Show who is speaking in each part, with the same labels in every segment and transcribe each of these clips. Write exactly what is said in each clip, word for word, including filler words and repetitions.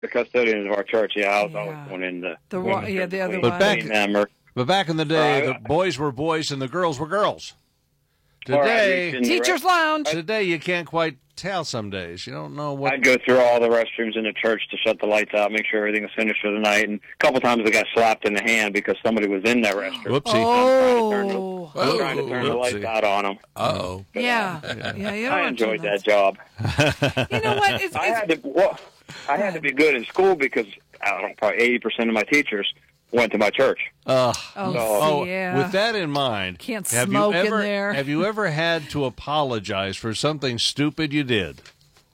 Speaker 1: the custodians of our church. Yeah, I was
Speaker 2: Yeah.
Speaker 1: always going in the,
Speaker 2: The
Speaker 1: going
Speaker 2: wa- yeah, the other
Speaker 1: between-
Speaker 2: one.
Speaker 3: But back-
Speaker 1: between them or-
Speaker 3: But back in the day,
Speaker 1: Uh,
Speaker 3: the boys were boys and the girls were girls.
Speaker 1: or I'd reach
Speaker 3: Today,
Speaker 1: in the
Speaker 2: Teacher's
Speaker 1: rest-
Speaker 2: lounge.
Speaker 3: today you can't quite tell some days. You don't know what.
Speaker 1: I'd go through all the restrooms in the church to shut the lights out, make sure everything was finished for the night. And a couple times I got slapped in the hand because somebody was in that restroom.
Speaker 3: Whoopsie.
Speaker 2: Oh,
Speaker 1: I was trying to turn the lights
Speaker 3: Whoopsie.
Speaker 1: out on them.
Speaker 4: Uh-oh.
Speaker 2: yeah, yeah. You don't
Speaker 1: I
Speaker 2: want to do
Speaker 1: enjoyed that job.
Speaker 2: You know what? It's,
Speaker 1: I
Speaker 2: it's,
Speaker 1: had to. Well, I had to be good in school because I don't know, probably eighty percent of my teachers went to my church.
Speaker 3: Uh,
Speaker 2: oh,
Speaker 3: oh,
Speaker 2: yeah.
Speaker 3: with that in mind,
Speaker 2: Can't
Speaker 3: have
Speaker 2: smoke
Speaker 3: you
Speaker 2: in
Speaker 3: ever,
Speaker 2: there.
Speaker 3: Have you ever had to apologize for something stupid you did?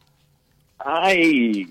Speaker 1: I,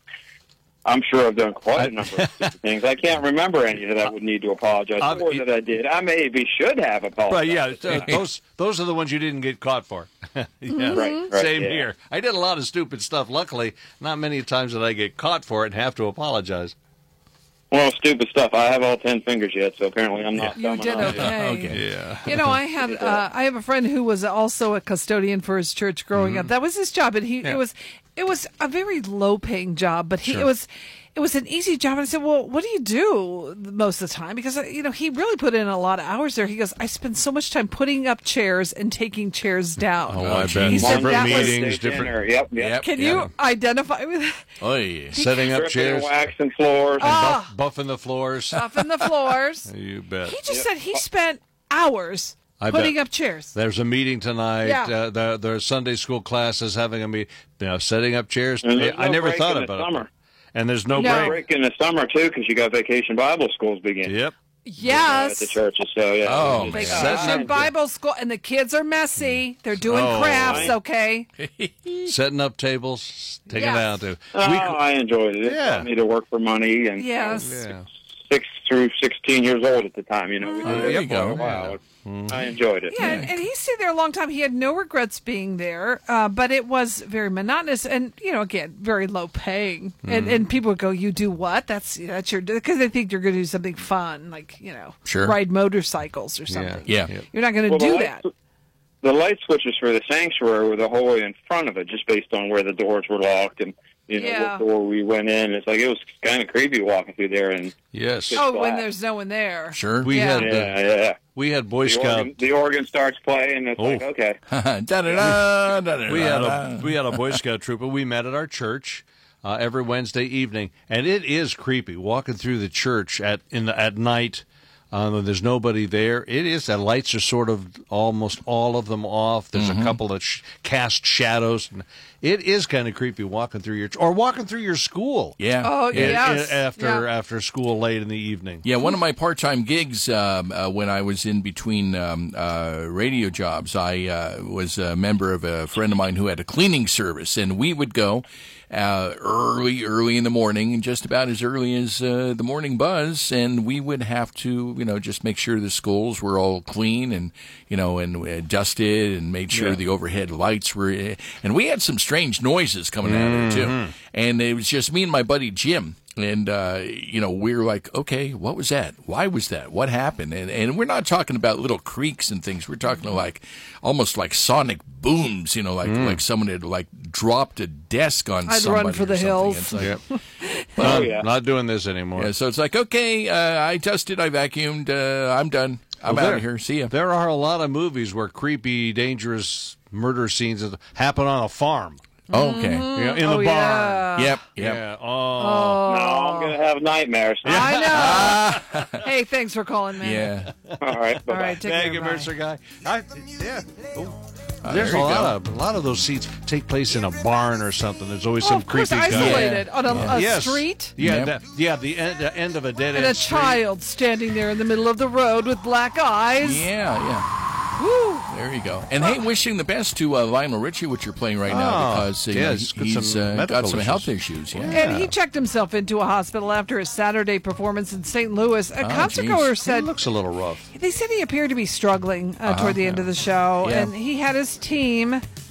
Speaker 1: I'm sure I've done quite
Speaker 3: I-
Speaker 1: a number of stupid things. I can't remember any that I would need to apologize
Speaker 3: Uh,
Speaker 1: for that I did. I maybe should have apologized.
Speaker 3: Right, yeah, th- those those are the ones you didn't get caught for. yeah.
Speaker 1: Right, right,
Speaker 3: Same
Speaker 1: yeah.
Speaker 3: here. I did a lot of stupid stuff. Luckily, not many times did I get caught for it and have to apologize.
Speaker 1: Well, stupid stuff. I have all ten fingers yet, so apparently I'm not
Speaker 2: you
Speaker 1: dumb
Speaker 2: did
Speaker 1: enough.
Speaker 2: okay.
Speaker 4: Okay.
Speaker 3: Yeah.
Speaker 2: You know, I had uh, I have a friend who was also a custodian for his church growing up. That was his job, and he
Speaker 3: Yeah.
Speaker 2: it was it was a very low paying job, but he
Speaker 3: Sure.
Speaker 2: it was it was an easy job. And I said, "Well, what do you do most of the time?" Because uh, you know he really put in a lot of hours there. He goes, "I spend so much time putting up chairs and taking chairs down."
Speaker 3: Oh, I
Speaker 4: geez.
Speaker 3: bet.
Speaker 2: He said
Speaker 3: Different
Speaker 2: that was-
Speaker 3: meetings,
Speaker 1: Dinner.
Speaker 3: different
Speaker 1: Yep, yep.
Speaker 4: Yep.
Speaker 2: Can
Speaker 4: yeah.
Speaker 2: you identify with it?
Speaker 4: Oh, yeah.
Speaker 3: setting up
Speaker 1: Stripping
Speaker 3: chairs,
Speaker 1: and waxing floors.
Speaker 2: Ah.
Speaker 3: buff, buffing the floors.
Speaker 2: Stuff in the floors?
Speaker 3: You bet.
Speaker 2: He just said he spent hours
Speaker 3: I
Speaker 2: putting
Speaker 3: bet.
Speaker 2: up chairs.
Speaker 3: There's a meeting tonight.
Speaker 2: Yeah.
Speaker 3: Uh, the, the Sunday school class is having a meeting. You know, setting up chairs.
Speaker 1: And there's
Speaker 3: I
Speaker 1: no
Speaker 3: never
Speaker 1: break
Speaker 3: thought
Speaker 1: in the
Speaker 3: about
Speaker 1: summer.
Speaker 3: it. And there's no,
Speaker 2: No.
Speaker 3: break.
Speaker 1: Break in the summer too, because you got vacation Bible schools begin
Speaker 3: Yep.
Speaker 1: at
Speaker 2: Yes.
Speaker 1: the churches. So yeah.
Speaker 4: Oh,
Speaker 1: It's-
Speaker 4: man.
Speaker 2: Vacation
Speaker 1: I-
Speaker 2: Bible school, and the kids are messy. They're doing
Speaker 3: Oh,
Speaker 2: crafts,
Speaker 1: I-
Speaker 2: okay?
Speaker 3: Setting up tables, taking
Speaker 2: Yes.
Speaker 3: down to.
Speaker 1: Oh,
Speaker 3: We,
Speaker 1: I enjoyed it. It
Speaker 3: Yeah.
Speaker 1: taught me to work for money, and
Speaker 2: Yes.
Speaker 3: yeah.
Speaker 1: six through sixteen years old at the time. You know, we
Speaker 4: Oh,
Speaker 1: did
Speaker 4: there
Speaker 1: it
Speaker 4: you
Speaker 1: for
Speaker 4: go.
Speaker 1: a while. I enjoyed it.
Speaker 2: Yeah, and, and he stayed there a long time. He had no regrets being there, uh, but it was very monotonous and, you know, again, very low paying. And and people would go, "You do what? That's that's your," because they think you're going to do something fun, like, you know,
Speaker 4: Sure.
Speaker 2: ride motorcycles or something.
Speaker 4: Yeah.
Speaker 2: You're not going to
Speaker 1: Well, the
Speaker 2: do
Speaker 1: light-
Speaker 2: that.
Speaker 1: The light switches for the sanctuary were the whole way in front of it, just based on where the doors were locked and you know
Speaker 2: Yeah.
Speaker 1: what door we went in. It's like it was kind of creepy walking through there, and
Speaker 3: Yes.
Speaker 2: Oh, when
Speaker 1: glass.
Speaker 2: there's no one there.
Speaker 4: Sure.
Speaker 3: We
Speaker 2: Yeah.
Speaker 3: had uh,
Speaker 1: yeah, yeah.
Speaker 3: we had Boy
Speaker 1: The
Speaker 3: Scout.
Speaker 1: organ, the organ starts playing. It's
Speaker 3: Oh.
Speaker 1: like okay,
Speaker 4: Da-da-da, da-da-da.
Speaker 3: We had a we had a Boy Scout troop, and we met at our church uh, every Wednesday evening, and it is creepy walking through the church at in the, at night. Um, when there's nobody there. It is. The lights are sort of almost all of them off. There's a couple that sh- cast shadows. It is kind of creepy walking through your or walking through your school.
Speaker 4: Yeah.
Speaker 2: Oh,
Speaker 3: in-
Speaker 2: yes.
Speaker 3: in- after
Speaker 2: Yeah.
Speaker 3: after school late in the evening.
Speaker 4: Yeah, one of my part-time gigs um, uh, when I was in between um, uh, radio jobs, I uh, was a member of a friend of mine who had a cleaning service, and we would go uh, early, early in the morning, and just about as early as uh, the morning buzz, and we would have to, you know, just make sure the schools were all clean and, you know, and uh, dusted, and made sure
Speaker 3: Yeah.
Speaker 4: the overhead lights were, and we had some strange noises coming out of there too, and it was just me and my buddy Jim. And, uh, you know, we were like, okay, what was that? Why was that? What happened? And, and we're not talking about little creaks and things. We're talking like almost like sonic booms, you know, like like someone had like dropped a desk on
Speaker 2: I'd
Speaker 4: somebody
Speaker 2: run for
Speaker 4: or
Speaker 2: the
Speaker 4: something.
Speaker 2: hills.
Speaker 4: It's like,
Speaker 3: Yep.
Speaker 1: Oh,
Speaker 3: I'm
Speaker 1: yeah.
Speaker 3: not doing this anymore.
Speaker 4: yeah, so it's like, okay, uh, I dusted, I vacuumed, uh, I'm done. I'm
Speaker 3: Well,
Speaker 4: out
Speaker 3: there-
Speaker 4: of here. See ya.
Speaker 3: There are a lot of movies where creepy, dangerous murder scenes happen on a farm.
Speaker 4: Oh, okay.
Speaker 3: Yeah, in
Speaker 2: Oh,
Speaker 3: the barn.
Speaker 2: yeah.
Speaker 4: Yep, yep.
Speaker 3: Yeah. Oh.
Speaker 1: no, I'm gonna have nightmares.
Speaker 2: I know. Hey, thanks for calling, man.
Speaker 4: Yeah.
Speaker 1: All right, bye
Speaker 2: All right, take
Speaker 3: Thank
Speaker 2: care.
Speaker 3: you,
Speaker 2: Bye.
Speaker 3: Mercer guy. I, yeah. Ooh.
Speaker 4: Uh,
Speaker 3: There's
Speaker 4: there
Speaker 3: a
Speaker 4: you
Speaker 3: lot
Speaker 4: go.
Speaker 3: of a lot of those scenes take place in a barn or something. There's always
Speaker 2: Oh,
Speaker 3: some
Speaker 2: of course,
Speaker 3: creepy guy.
Speaker 2: isolated on a, a
Speaker 3: Yes.
Speaker 2: street.
Speaker 3: Yeah,
Speaker 4: Yep.
Speaker 3: that, yeah. The end, the end of a dead
Speaker 2: And
Speaker 3: end
Speaker 2: a
Speaker 3: street.
Speaker 2: child standing there in the middle of the road with black eyes.
Speaker 4: Yeah, yeah.
Speaker 2: Woo.
Speaker 4: There you go. And hey, wishing the best to uh, Lionel Richie, which you're playing right now,
Speaker 3: Oh,
Speaker 4: because uh,
Speaker 3: yeah, he's got
Speaker 4: he's
Speaker 3: some
Speaker 4: uh,
Speaker 3: medical
Speaker 4: got some health
Speaker 3: issues.
Speaker 4: issues. Yeah.
Speaker 2: And he checked himself into a hospital after his Saturday performance in Saint Louis. A
Speaker 4: Oh,
Speaker 2: concertgoer
Speaker 4: geez.
Speaker 3: He
Speaker 2: said
Speaker 3: looks a little rough.
Speaker 2: they said he appeared to be struggling uh, toward the end of the show,
Speaker 4: Yeah.
Speaker 2: and he had his team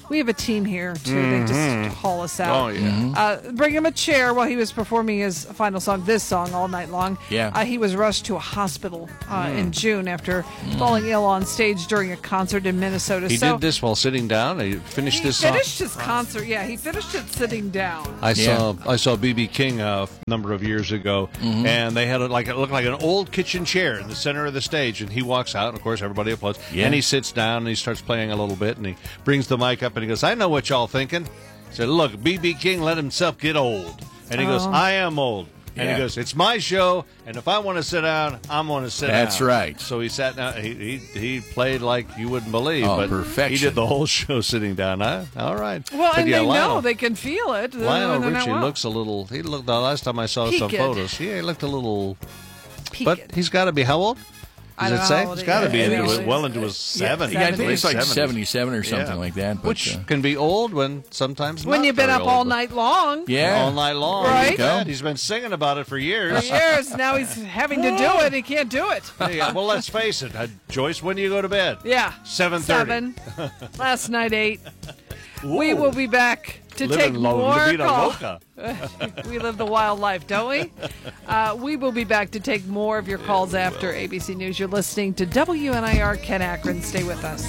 Speaker 2: We have a team here, too. Mm-hmm. They just haul us out.
Speaker 3: Oh, yeah. Mm-hmm.
Speaker 2: Uh, bring him a chair while he was performing his final song, this song, all night long.
Speaker 4: Yeah.
Speaker 2: Uh, he was rushed to a hospital uh, mm. in June after mm. falling ill on stage during a concert in Minnesota.
Speaker 3: He
Speaker 2: so
Speaker 3: did this while sitting down? He finished
Speaker 2: he
Speaker 3: this song?
Speaker 2: He finished his concert, yeah. He finished it sitting down.
Speaker 3: I
Speaker 4: yeah.
Speaker 3: saw I saw B B King a number of years ago, mm-hmm. and they had a, like it looked like an old kitchen chair in the center of the stage, and he walks out, and of course everybody applauds,
Speaker 4: yeah.
Speaker 3: and he sits down, and he starts playing a little bit, and he brings the mic up, and he goes, I know what y'all thinking. He said, look, B B King let himself get old. And he oh. goes, I am old. And yeah. he goes, it's my show, and if I want to sit down, I'm going to sit
Speaker 4: That's
Speaker 3: down.
Speaker 4: That's right.
Speaker 3: So he sat down. He, he he played like you wouldn't believe.
Speaker 4: Oh,
Speaker 3: but
Speaker 4: perfection.
Speaker 3: He did the whole show sitting down. Huh? All right.
Speaker 2: Well,
Speaker 3: but
Speaker 2: and
Speaker 3: yeah,
Speaker 2: they
Speaker 3: Lionel,
Speaker 2: know. They can feel it.
Speaker 3: Lionel
Speaker 2: They're
Speaker 3: Richie
Speaker 2: well.
Speaker 3: looks a little, he looked, the last time I saw
Speaker 2: Peaked.
Speaker 3: some photos, yeah, he looked a little,
Speaker 2: Peaked.
Speaker 3: but he's got to be, how old?
Speaker 2: I
Speaker 3: Does
Speaker 2: don't
Speaker 3: it say?
Speaker 2: know
Speaker 3: He's got to be into
Speaker 2: is.
Speaker 3: it, well into his seventies.
Speaker 4: Yeah, I think it's like
Speaker 3: seventies.
Speaker 4: seventy-seven or something
Speaker 3: yeah.
Speaker 4: like that. But,
Speaker 3: Which
Speaker 4: uh,
Speaker 3: can be old when sometimes
Speaker 2: when
Speaker 3: not
Speaker 2: you've been
Speaker 3: very
Speaker 2: up
Speaker 3: old,
Speaker 2: all
Speaker 3: but-
Speaker 2: night long.
Speaker 4: Yeah.
Speaker 3: All night long.
Speaker 2: Right.
Speaker 3: Yeah, he's been singing about it for years.
Speaker 2: For years. Now he's having to do it. He can't do it.
Speaker 3: Yeah, well, let's face it. Uh, Joyce, when do you go to bed?
Speaker 2: Yeah.
Speaker 3: seven thirty.
Speaker 2: Seven. Last night, eight. We will be back to
Speaker 3: Living
Speaker 2: take
Speaker 3: lo-
Speaker 2: more
Speaker 3: La Vida
Speaker 2: calls.
Speaker 3: Loca.
Speaker 2: We live the wild life, don't we? Uh, we will be back to take more of your calls after A B C News. You're listening to W N I R Ken Akron. Stay with us.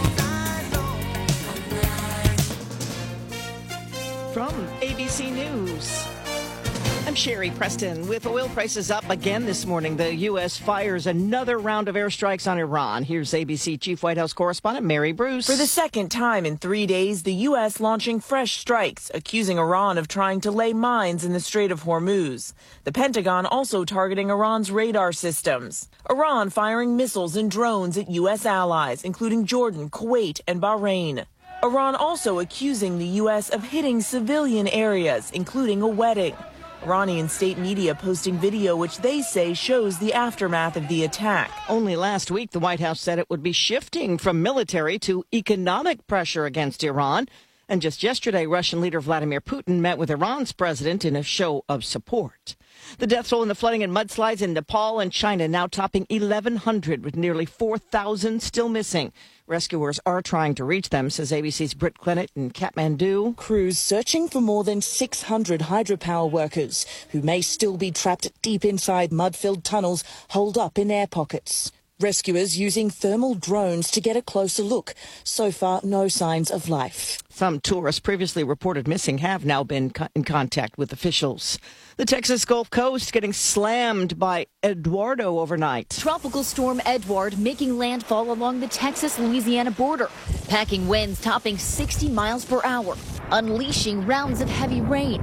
Speaker 5: From A B C News, I'm Sherry Preston. With oil prices up again this morning, the U S fires another round of airstrikes on Iran. Here's A B C Chief White House Correspondent Mary Bruce.
Speaker 6: For the second time in three days, the U S launching fresh strikes, accusing Iran of trying to lay mines in the Strait of Hormuz. The Pentagon also targeting Iran's radar systems. Iran firing missiles and drones at U S allies, including Jordan, Kuwait, and Bahrain. Iran also accusing the U S of hitting civilian areas, including a wedding. Iranian state media posting video which they say shows the aftermath of the attack.
Speaker 5: Only last week, the White House said it would be shifting from military to economic pressure against Iran. And just yesterday, Russian leader Vladimir Putin met with Iran's president in a show of support. The death toll in the flooding and mudslides in Nepal and China now topping eleven hundred, with nearly four thousand still missing. Rescuers are trying to reach them, says A B C's Britt Clennett in Kathmandu.
Speaker 7: Crews searching for more than six hundred hydropower workers who may still be trapped deep inside mud-filled tunnels holed up in air pockets. Rescuers using thermal drones to get a closer look. So far, no signs of life.
Speaker 5: Some tourists previously reported missing have now been co- in contact with officials. The Texas Gulf Coast getting slammed by Eduardo overnight.
Speaker 8: Tropical storm Edward making landfall along the Texas-Louisiana border, packing winds topping sixty miles per hour, unleashing rounds of heavy rain.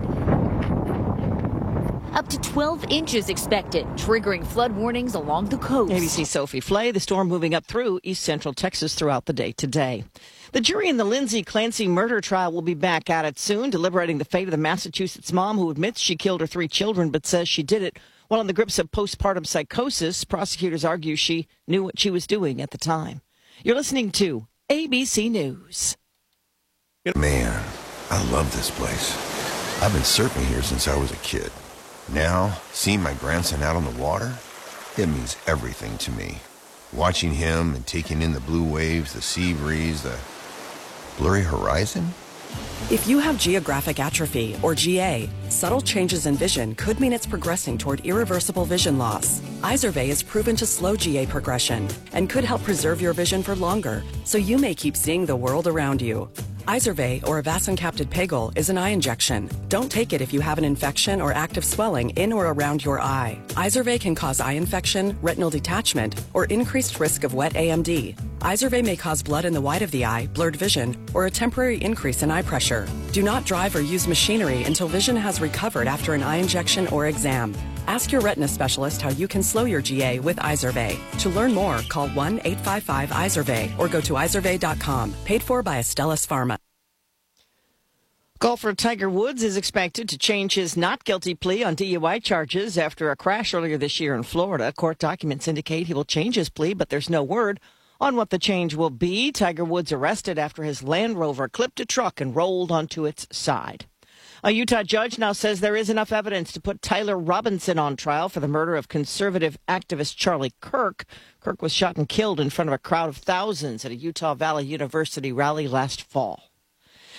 Speaker 8: Up to twelve inches expected, triggering flood warnings along the coast.
Speaker 5: A B C's Sophie Flay, the storm moving up through east central Texas throughout the day today. The jury in the Lindsay Clancy murder trial will be back at it soon, deliberating the fate of the Massachusetts mom who admits she killed her three children but says she did it while in the grips of postpartum psychosis. Prosecutors argue she knew what she was doing at the time. You're listening to A B C News.
Speaker 9: Man, I love this place. I've been surfing here since I was a kid. Now, seeing my grandson out on the water, it means everything to me. Watching him and taking in the blue waves, the sea breeze, the blurry horizon.
Speaker 10: If you have geographic atrophy, or G A, subtle changes in vision could mean it's progressing toward irreversible vision loss. Izervay is proven to slow G A progression and could help preserve your vision for longer, so you may keep seeing the world around you. Izervay, or avacincaptad pegol, is an eye injection. Don't take it if you have an infection or active swelling in or around your eye. Izervay can cause eye infection, retinal detachment, or increased risk of wet A M D. Izervay may cause blood in the white of the eye, blurred vision, or a temporary increase in eye pressure. Do not drive or use machinery until vision has recovered after an eye injection or exam. Ask your retina specialist how you can slow your G A with Izervay. To learn more, call one eight five five Izervay or go to izervay dot com. Paid for by Astellas Pharma.
Speaker 5: Golfer Tiger Woods is expected to change his not guilty plea on D U I charges after a crash earlier this year in Florida. Court documents indicate he will change his plea, but there's no word on what the change will be. Tiger Woods arrested after his Land Rover clipped a truck and rolled onto its side. A Utah judge now says there is enough evidence to put Tyler Robinson on trial for the murder of conservative activist Charlie Kirk. Kirk was shot and killed in front of a crowd of thousands at a Utah Valley University rally last fall.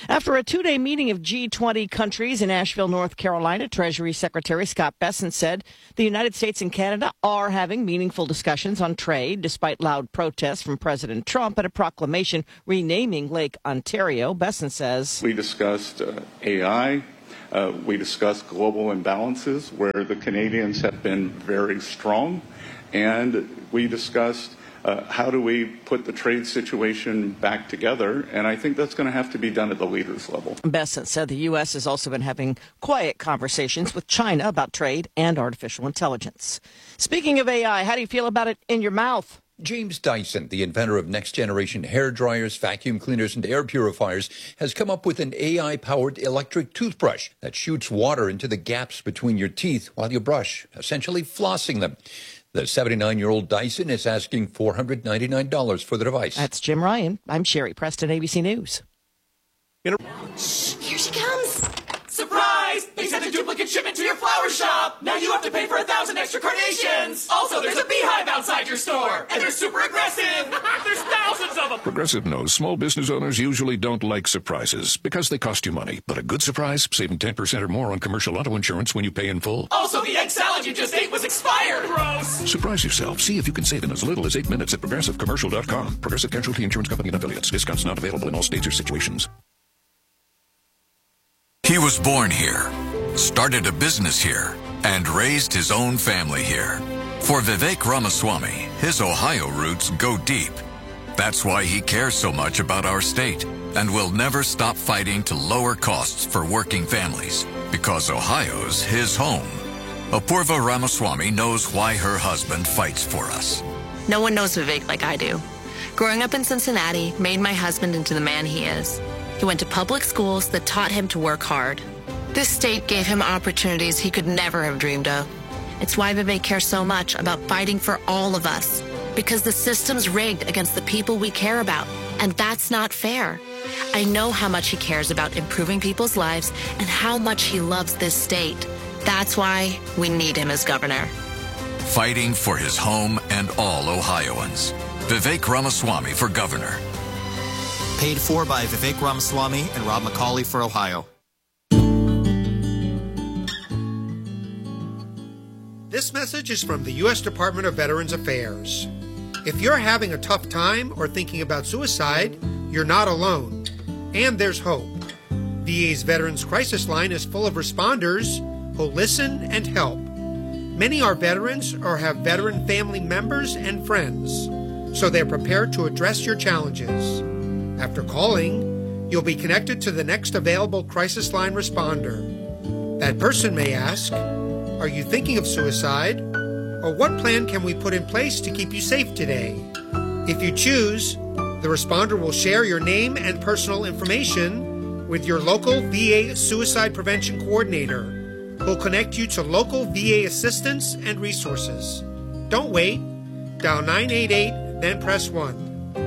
Speaker 5: After a two-day meeting of G twenty countries in Asheville, North Carolina, Treasury Secretary Scott Bessent said the United States and Canada are having meaningful discussions on trade, despite loud protests from President Trump and a proclamation renaming Lake Ontario. Bessent says,
Speaker 11: We discussed uh, A I. Uh, we discussed global imbalances, where the Canadians have been very strong. And we discussed Uh, how do we put the trade situation back together? And I think that's going to have to be done at the leaders level.
Speaker 5: Bessent said the U S has also been having quiet conversations with China about trade and artificial intelligence. Speaking of A I, how do you feel about it in your mouth?
Speaker 12: James Dyson, the inventor of next-generation hair dryers, vacuum cleaners, and air purifiers, has come up with an A I-powered electric toothbrush that shoots water into the gaps between your teeth while you brush, essentially flossing them. The seventy-nine-year-old Dyson is asking four hundred ninety-nine dollars for the device.
Speaker 5: That's Jim Ryan. I'm Sherry Preston, A B C News.
Speaker 13: Shh, here she comes. Surprise! They sent a duplicate shipment to your flower shop. Now you have to pay for a thousand extra carnations. Also, there's a beehive outside your store, and they're super aggressive. There's thousands of them.
Speaker 14: Progressive knows small business owners usually don't like surprises because they cost you money. But a good surprise, saving ten percent or more on commercial auto insurance when you pay in full.
Speaker 13: Also, the egg salad you just ate was expired. Gross.
Speaker 14: Surprise yourself. See if you can save in as little as eight minutes at progressive commercial dot com. Progressive Casualty Insurance Company and affiliates. Discounts not available in all states or situations.
Speaker 15: He was born here, started a business here, and raised his own family here. For Vivek Ramaswamy, his Ohio roots go deep. That's why he cares so much about our state and will never stop fighting to lower costs for working families, because Ohio's his home. Apurva Ramaswamy knows why her husband fights for us.
Speaker 16: No one knows Vivek like I do. Growing up in Cincinnati made my husband into the man he is. He went to public schools that taught him to work hard. This state gave him opportunities he could never have dreamed of. It's why Vivek cares so much about fighting for all of us, because the system's rigged against the people we care about, and that's not fair. I know how much he cares about improving people's lives and how much he loves this state. That's why we need him as governor.
Speaker 15: Fighting for his home and all Ohioans. Vivek Ramaswamy for governor.
Speaker 17: Paid for by Vivek Ramaswamy and Rob McCauley for Ohio.
Speaker 18: This message is from the U S Department of Veterans Affairs. If you're having a tough time or thinking about suicide, you're not alone. And there's hope. V A's Veterans Crisis Line is full of responders who listen and help. Many are veterans or have veteran family members and friends, so they're prepared to address your challenges. After calling, you'll be connected to the next available crisis line responder. That person may ask, are you thinking of suicide? Or what plan can we put in place to keep you safe today? If you choose, the responder will share your name and personal information with your local V A suicide prevention coordinator, who'll connect you to local V A assistance and resources. Don't wait. Dial nine eight eight, then press one.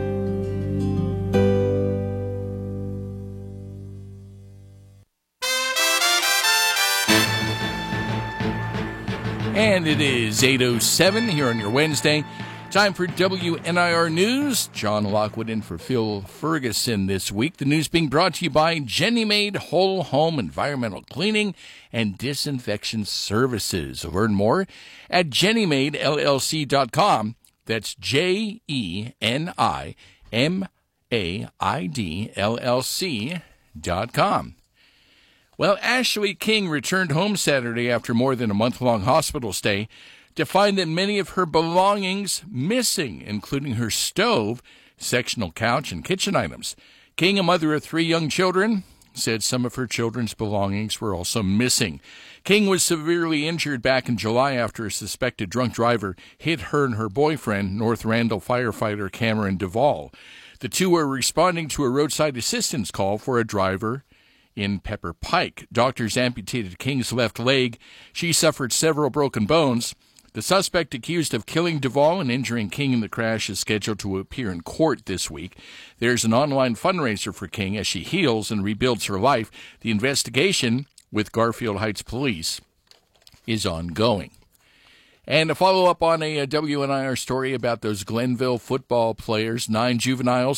Speaker 4: And it is eight oh seven here on your Wednesday. Time for W N I R News. John Lockwood in for Phil Ferguson this week. The news being brought to you by Jenny Maid Whole Home Environmental Cleaning and Disinfection Services. Learn more at jenny maid L L C dot com. That's J E N I M A I D L L C dot com. Well, Ashley King returned home Saturday after more than a month-long hospital stay to find that many of her belongings missing, including her stove, sectional couch, and kitchen items. King, a mother of three young children, said some of her children's belongings were also missing. King was severely injured back in July after a suspected drunk driver hit her and her boyfriend, North Randall firefighter Cameron Duvall. The two were responding to a roadside assistance call for a driver in Pepper Pike. Doctors amputated King's left leg. She suffered several broken bones. The suspect accused of killing Duvall and injuring King in the crash is scheduled to appear in court this week. There's an online fundraiser for King as she heals and rebuilds her life. The investigation with Garfield Heights Police is ongoing. And to follow up on a, a W N I R story about those Glenville football players, nine juveniles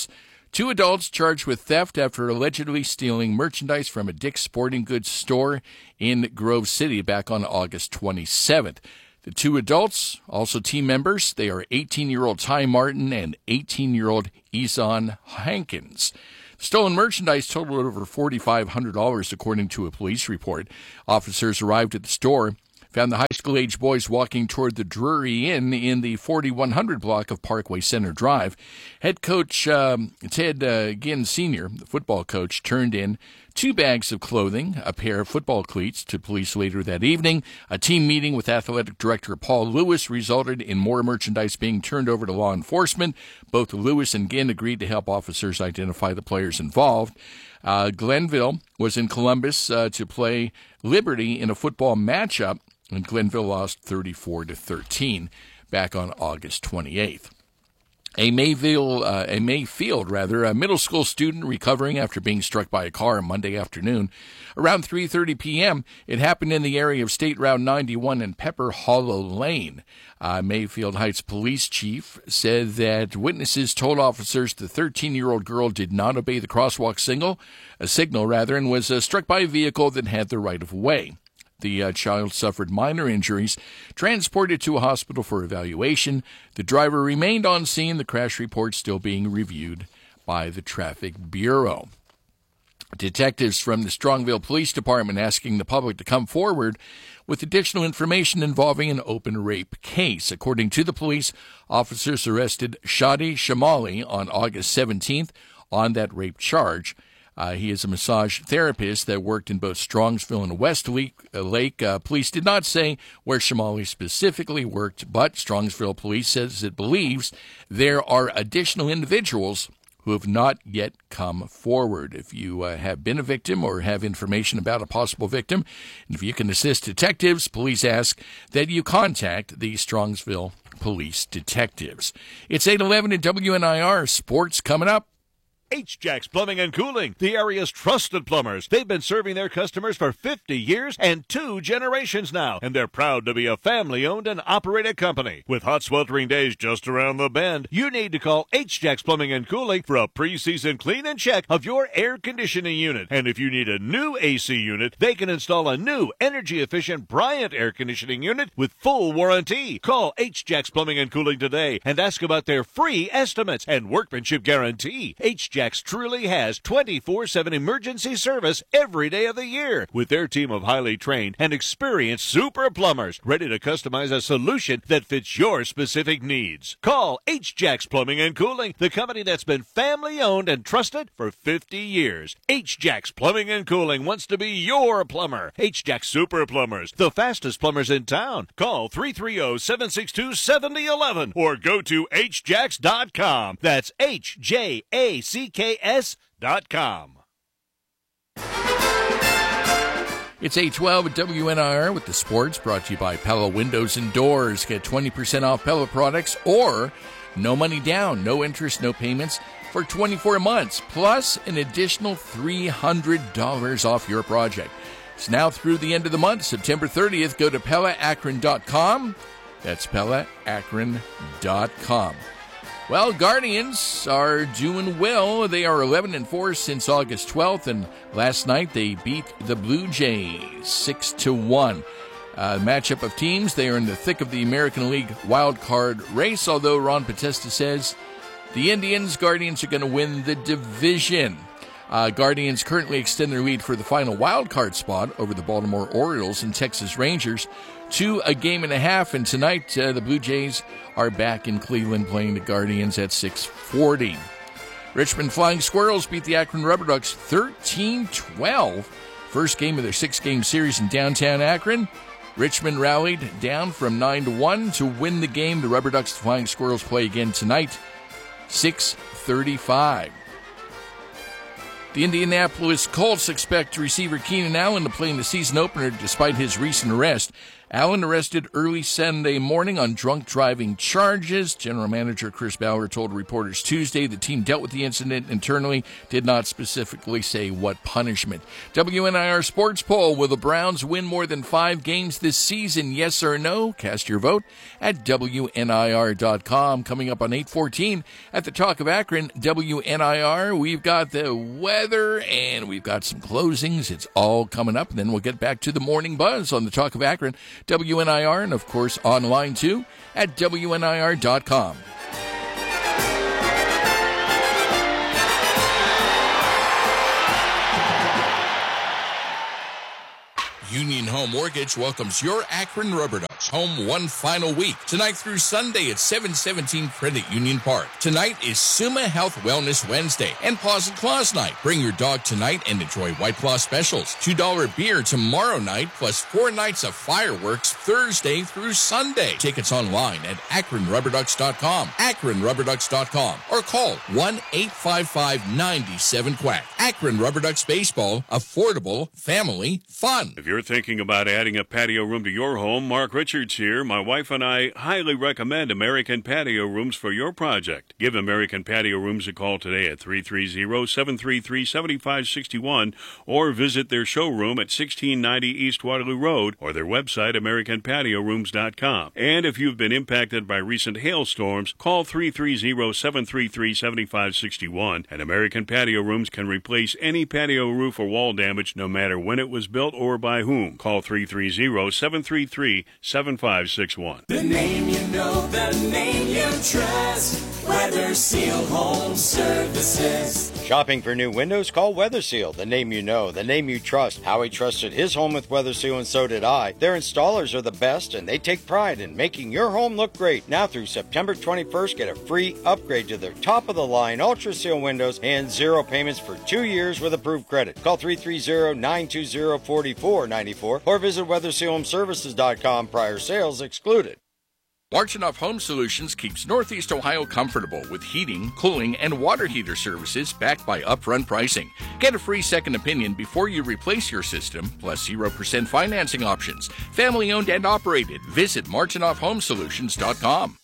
Speaker 4: Two adults charged with theft after allegedly stealing merchandise from a Dick's Sporting Goods store in Grove City back on August twenty-seventh. The two adults, also team members, they are eighteen-year-old Ty Martin and eighteen-year-old Ezon Hankins. Stolen merchandise totaled over four thousand five hundred dollars, according to a police report. Officers arrived at the store, found the high school-age boys walking toward the Drury Inn in the forty-one hundred block of Parkway Center Drive. Head coach um, Ted uh, Ginn Senior, the football coach, turned in two bags of clothing, a pair of football cleats to police later that evening. A team meeting with athletic director Paul Lewis resulted in more merchandise being turned over to law enforcement. Both Lewis and Ginn agreed to help officers identify the players involved. Uh, Glenville was in Columbus uh, to play Liberty in a football matchup, and Glenville lost thirty-four to thirteen back on August twenty-eighth. A Mayville, uh, a Mayfield, rather, a middle school student recovering after being struck by a car Monday afternoon. Around three thirty p.m., it happened in the area of State Route ninety-one and Pepper Hollow Lane. Uh, Mayfield Heights police chief said that witnesses told officers the thirteen-year-old girl did not obey the crosswalk signal, a signal, rather, and was uh, struck by a vehicle that had the right-of-way. The uh, child suffered minor injuries, transported to a hospital for evaluation. The driver remained on scene, the crash report still being reviewed by the Traffic Bureau. Detectives from the Strongville Police Department asking the public to come forward with additional information involving an open rape case. According to the police, officers arrested Shadi Shamali on August seventeenth on that rape charge. Uh, he is a massage therapist that worked in both Strongsville and Westlake. Uh, Lake. Uh, police did not say where Shamali specifically worked, but Strongsville Police says it believes there are additional individuals who have not yet come forward. If you uh, have been a victim or have information about a possible victim, and if you can assist detectives, police ask that you contact the Strongsville Police Detectives. It's eight eleven at W N I R. Sports coming up.
Speaker 3: H-Jacks Plumbing and Cooling, the area's trusted plumbers. They've been serving their customers for fifty years and two generations now, and they're proud to be a family-owned and operated company. With hot, sweltering days just around the bend, you need to call H-Jacks Plumbing and Cooling for a pre-season clean and check of your air conditioning unit. And if you need a new A C unit, they can install a new energy-efficient Bryant air conditioning unit with full warranty. Call H-Jacks Plumbing and Cooling today and ask about their free estimates and workmanship guarantee. H-Jacks truly has twenty-four seven emergency service every day of the year, with their team of highly trained and experienced super plumbers ready to customize a solution that fits your specific needs. Call H-Jacks Plumbing and Cooling, the company that's been family owned and trusted for fifty years. H-Jacks Plumbing and Cooling wants to be your plumber. H-Jacks Super Plumbers, the fastest plumbers in town. Call three three zero, seven six two, seven zero one one or go to H jacks dot com. That's H J A C K S dot com.
Speaker 4: It's eight twelve at W N I R with the sports, brought to you by Pella Windows and Doors. Get twenty percent off Pella products or no money down, no interest, no payments for twenty-four months, plus an additional three hundred dollars off your project. It's now through the end of the month, September thirtieth. Go to Pella Akron dot com. That's Pella Akron dot com. Well, Guardians are doing well. They are eleven and four since August twelfth, and last night they beat the Blue Jays six to one. Uh, matchup of teams, they are in the thick of the American League wild card race, although Ron Potesta says the Indians, Guardians are going to win the division. Uh, Guardians currently extend their lead for the final wild card spot over the Baltimore Orioles and Texas Rangers to a game and a half, and tonight uh, the Blue Jays are back in Cleveland playing the Guardians at six forty. Richmond Flying Squirrels beat the Akron Rubber Ducks thirteen twelve. First game of their six-game series in downtown Akron. Richmond rallied down from nine to one to win the game. The Rubber Ducks Flying Squirrels play again tonight, six thirty-five. The Indianapolis Colts expect receiver Keenan Allen to play in the season opener despite his recent arrest. Allen arrested early Sunday morning on drunk driving charges. General Manager Chris Bauer told reporters Tuesday the team dealt with the incident internally, did not specifically say what punishment. W N I R Sports Poll, will the Browns win more than five games this season, yes or no? Cast your vote at W N I R dot com. Coming up on eight fourteen at the Talk of Akron, W N I R, we've got the weather and we've got some closings. It's all coming up, and then we'll get back to the Morning Buzz on the Talk of Akron, W N I R, and of course online too at W N I R dot com. Union Home Mortgage welcomes your Akron Rubber Ducks home one final week. Tonight through Sunday at seven seventeen Credit Union Park. Tonight is Suma Health Wellness Wednesday and Paws and Claws Night. Bring your dog tonight and enjoy White Claw specials. two dollar beer tomorrow night plus four nights of fireworks Thursday through Sunday. Tickets online at Akron Rubber Ducks dot com, Akron Rubber Ducks dot com, or call one eight five five nine seven quack. Akron Rubber Ducks Baseball, affordable, family, fun.
Speaker 19: If you're thinking about adding a patio room to your home, Mark Richards here. My wife and I highly recommend American Patio Rooms for your project. Give American Patio Rooms a call today at three three zero, seven three three, seven five six one or visit their showroom at sixteen ninety East Waterloo Road or their website, American Patio Rooms dot com. And if you've been impacted by recent hailstorms, call three three zero, seven three three, seven five six one and American Patio Rooms can replace any patio roof or wall damage no matter when it was built or by whom. Call three three zero, seven three three, seven five six one.
Speaker 13: The name you know, the name you trust. Weather Seal Home Services.
Speaker 20: Shopping for new windows? Call Weather Seal, the name you know, the name you trust. Howie trusted his home with Weather Seal, and so did I. Their installers are the best, and they take pride in making your home look great. Now through September twenty-first, get a free upgrade to their top-of-the-line Ultra Seal windows and zero payments for two years with approved credit. Call three three zero, nine two zero, four four nine four or visit weather seal home services dot com. Prior sales excluded.
Speaker 4: Marchinoff Home Solutions keeps Northeast Ohio comfortable with heating, cooling, and water heater services backed by upfront pricing. Get a free second opinion before you replace your system, plus zero percent financing options. Family owned and operated. Visit marchinoff home solutions dot com.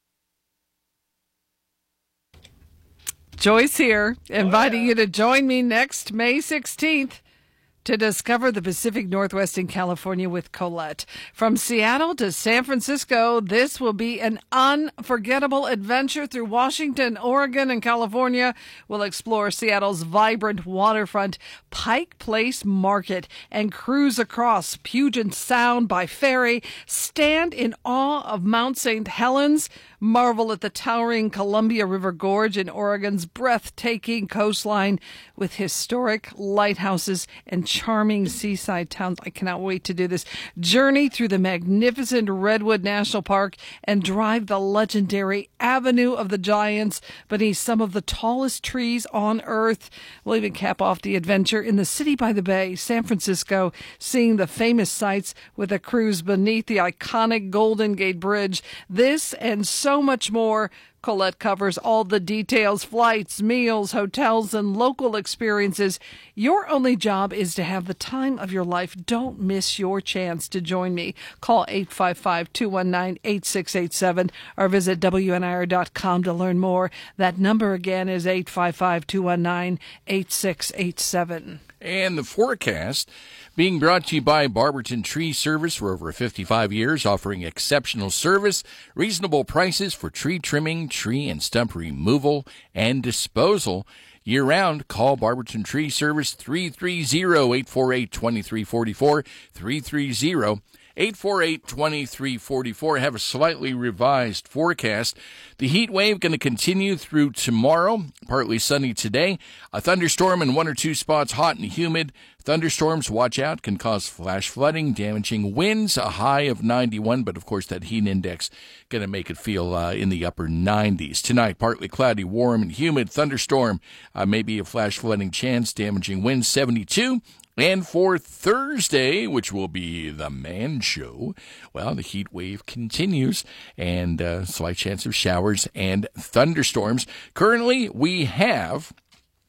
Speaker 2: Joyce here, inviting oh, yeah. you to join me next May sixteenth. To discover the Pacific Northwest in California with Colette. From Seattle to San Francisco, this will be an unforgettable adventure through Washington, Oregon, and California. We'll explore Seattle's vibrant waterfront, Pike Place Market, and cruise across Puget Sound by ferry, stand in awe of Mount Saint Helens, marvel at the towering Columbia River Gorge in Oregon's breathtaking coastline with historic lighthouses and charming seaside towns. I cannot wait to do this. Journey through the magnificent Redwood National Park and drive the legendary Avenue of the Giants beneath some of the tallest trees on Earth. We'll even cap off the adventure in the city by the bay, San Francisco, seeing the famous sights with a cruise beneath the iconic Golden Gate Bridge. This and so much more. Colette covers all the details, flights, meals, hotels, and local experiences. Your only job is to have the time of your life. Don't miss your chance to join me. Call eight five five, two one nine, eight six eight seven or visit W N I R dot com to learn more. That number again is eight five five, two one nine, eight six eight seven.
Speaker 4: And the forecast being brought to you by Barberton Tree Service for over fifty-five years, offering exceptional service, reasonable prices for tree trimming, tree and stump removal, and disposal. Year-round, call Barberton Tree Service three three zero, eight four eight, two three four four, three three zero, eight four eight, two three four four. Have a slightly revised forecast. The heat wave going to continue through tomorrow, partly sunny today. A thunderstorm in one or two spots, hot and humid. Thunderstorms, watch out, can cause flash flooding, damaging winds, a high of ninety-one, but of course that heat index going to make it feel uh, in the upper nineties. Tonight, partly cloudy, warm and humid, thunderstorm, uh, maybe a flash flooding chance, damaging winds, seventy-two. And for Thursday, which will be the Man Show, well, the heat wave continues and uh, slight chance of showers and thunderstorms. Currently, we have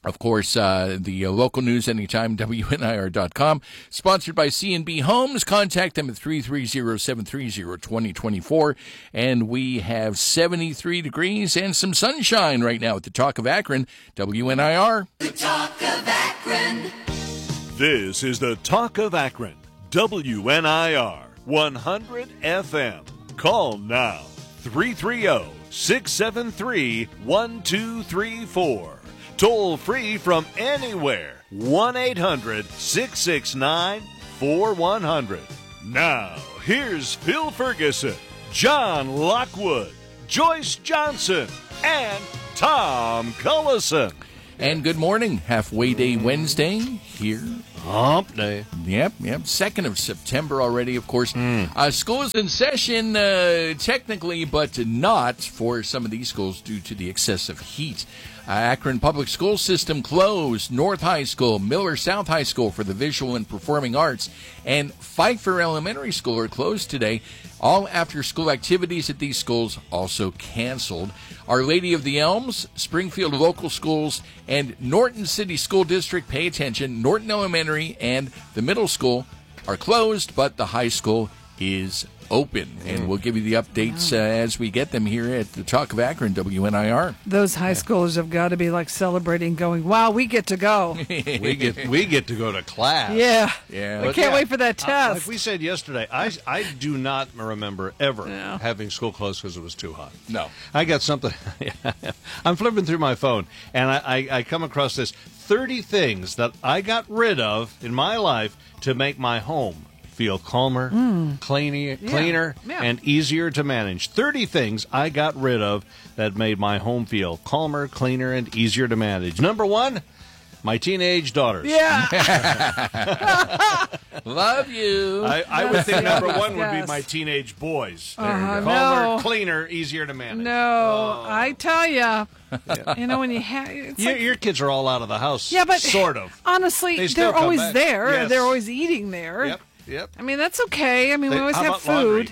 Speaker 4: Of course, uh, the uh, local news anytime, W N I R dot com. Sponsored by C and B Homes. Contact them at three three zero, seven three zero, two zero two four. And we have seventy-three degrees and some sunshine right now at the Talk of Akron, W N I R.
Speaker 13: The Talk of Akron.
Speaker 19: This is the Talk of Akron, W N I R, one hundred F M. Call now, three three zero, six seven three, one two three four. Toll free from anywhere, one eight hundred, six six nine, four one zero zero. Now, here's Phil Ferguson, John Lockwood, Joyce Johnson, and Tom Cullison.
Speaker 4: And good morning. Halfway Day Wednesday here.
Speaker 3: Hump Day.
Speaker 4: Yep, yep. second of September already, of course. Mm. Uh, school is in session uh, technically, but not for some of these schools due to the excessive heat. Uh, Akron Public School System closed. North High School, Miller South High School for the Visual and Performing Arts, and Pfeiffer Elementary School are closed today. All after-school activities at these schools also canceled. Our Lady of the Elms, Springfield Local Schools, and Norton City School District, pay attention, Norton Elementary and the middle school are closed, but the high school is open. And we'll give you the updates uh, as we get them here at the Talk of Akron, W N I R.
Speaker 2: Those high schoolers have got to be like celebrating, going, wow, we get to go.
Speaker 3: we get we get to go to class.
Speaker 2: Yeah.
Speaker 4: Yeah.
Speaker 2: I can't
Speaker 3: yeah,
Speaker 2: wait for that test.
Speaker 3: Uh, like we said yesterday, I, I do not remember ever
Speaker 2: No.
Speaker 3: having school closed because it was too hot.
Speaker 4: No.
Speaker 3: I got something. I'm flipping through my phone, and I, I, I come across this thirty things that I got rid of in my life to make my home feel calmer,
Speaker 2: Mm.
Speaker 3: cleaner,
Speaker 2: Yeah.
Speaker 3: cleaner
Speaker 2: Yeah.
Speaker 3: and easier to manage. thirty things I got rid of that made my home feel calmer, cleaner, and easier to manage. Number one, my teenage daughters.
Speaker 2: Yeah.
Speaker 4: Love you.
Speaker 3: I, I would think
Speaker 2: Yes,
Speaker 3: number one would
Speaker 2: yes.
Speaker 3: be my teenage boys. There
Speaker 2: Uh-huh,
Speaker 3: you go. Calmer,
Speaker 2: no.
Speaker 3: cleaner, easier to manage.
Speaker 2: No, I tell you. You know, when you have...
Speaker 3: Your, your kids are all out of the house.
Speaker 2: Yeah, but
Speaker 3: sort of.
Speaker 2: honestly,
Speaker 3: They still
Speaker 2: they're
Speaker 3: come
Speaker 2: always
Speaker 3: back.
Speaker 2: there.
Speaker 3: Yes.
Speaker 2: They're always eating there.
Speaker 3: Yep, yep.
Speaker 2: I mean, that's okay. I mean,
Speaker 3: They-
Speaker 2: we always
Speaker 3: how
Speaker 2: have
Speaker 3: about
Speaker 2: food.
Speaker 3: laundry?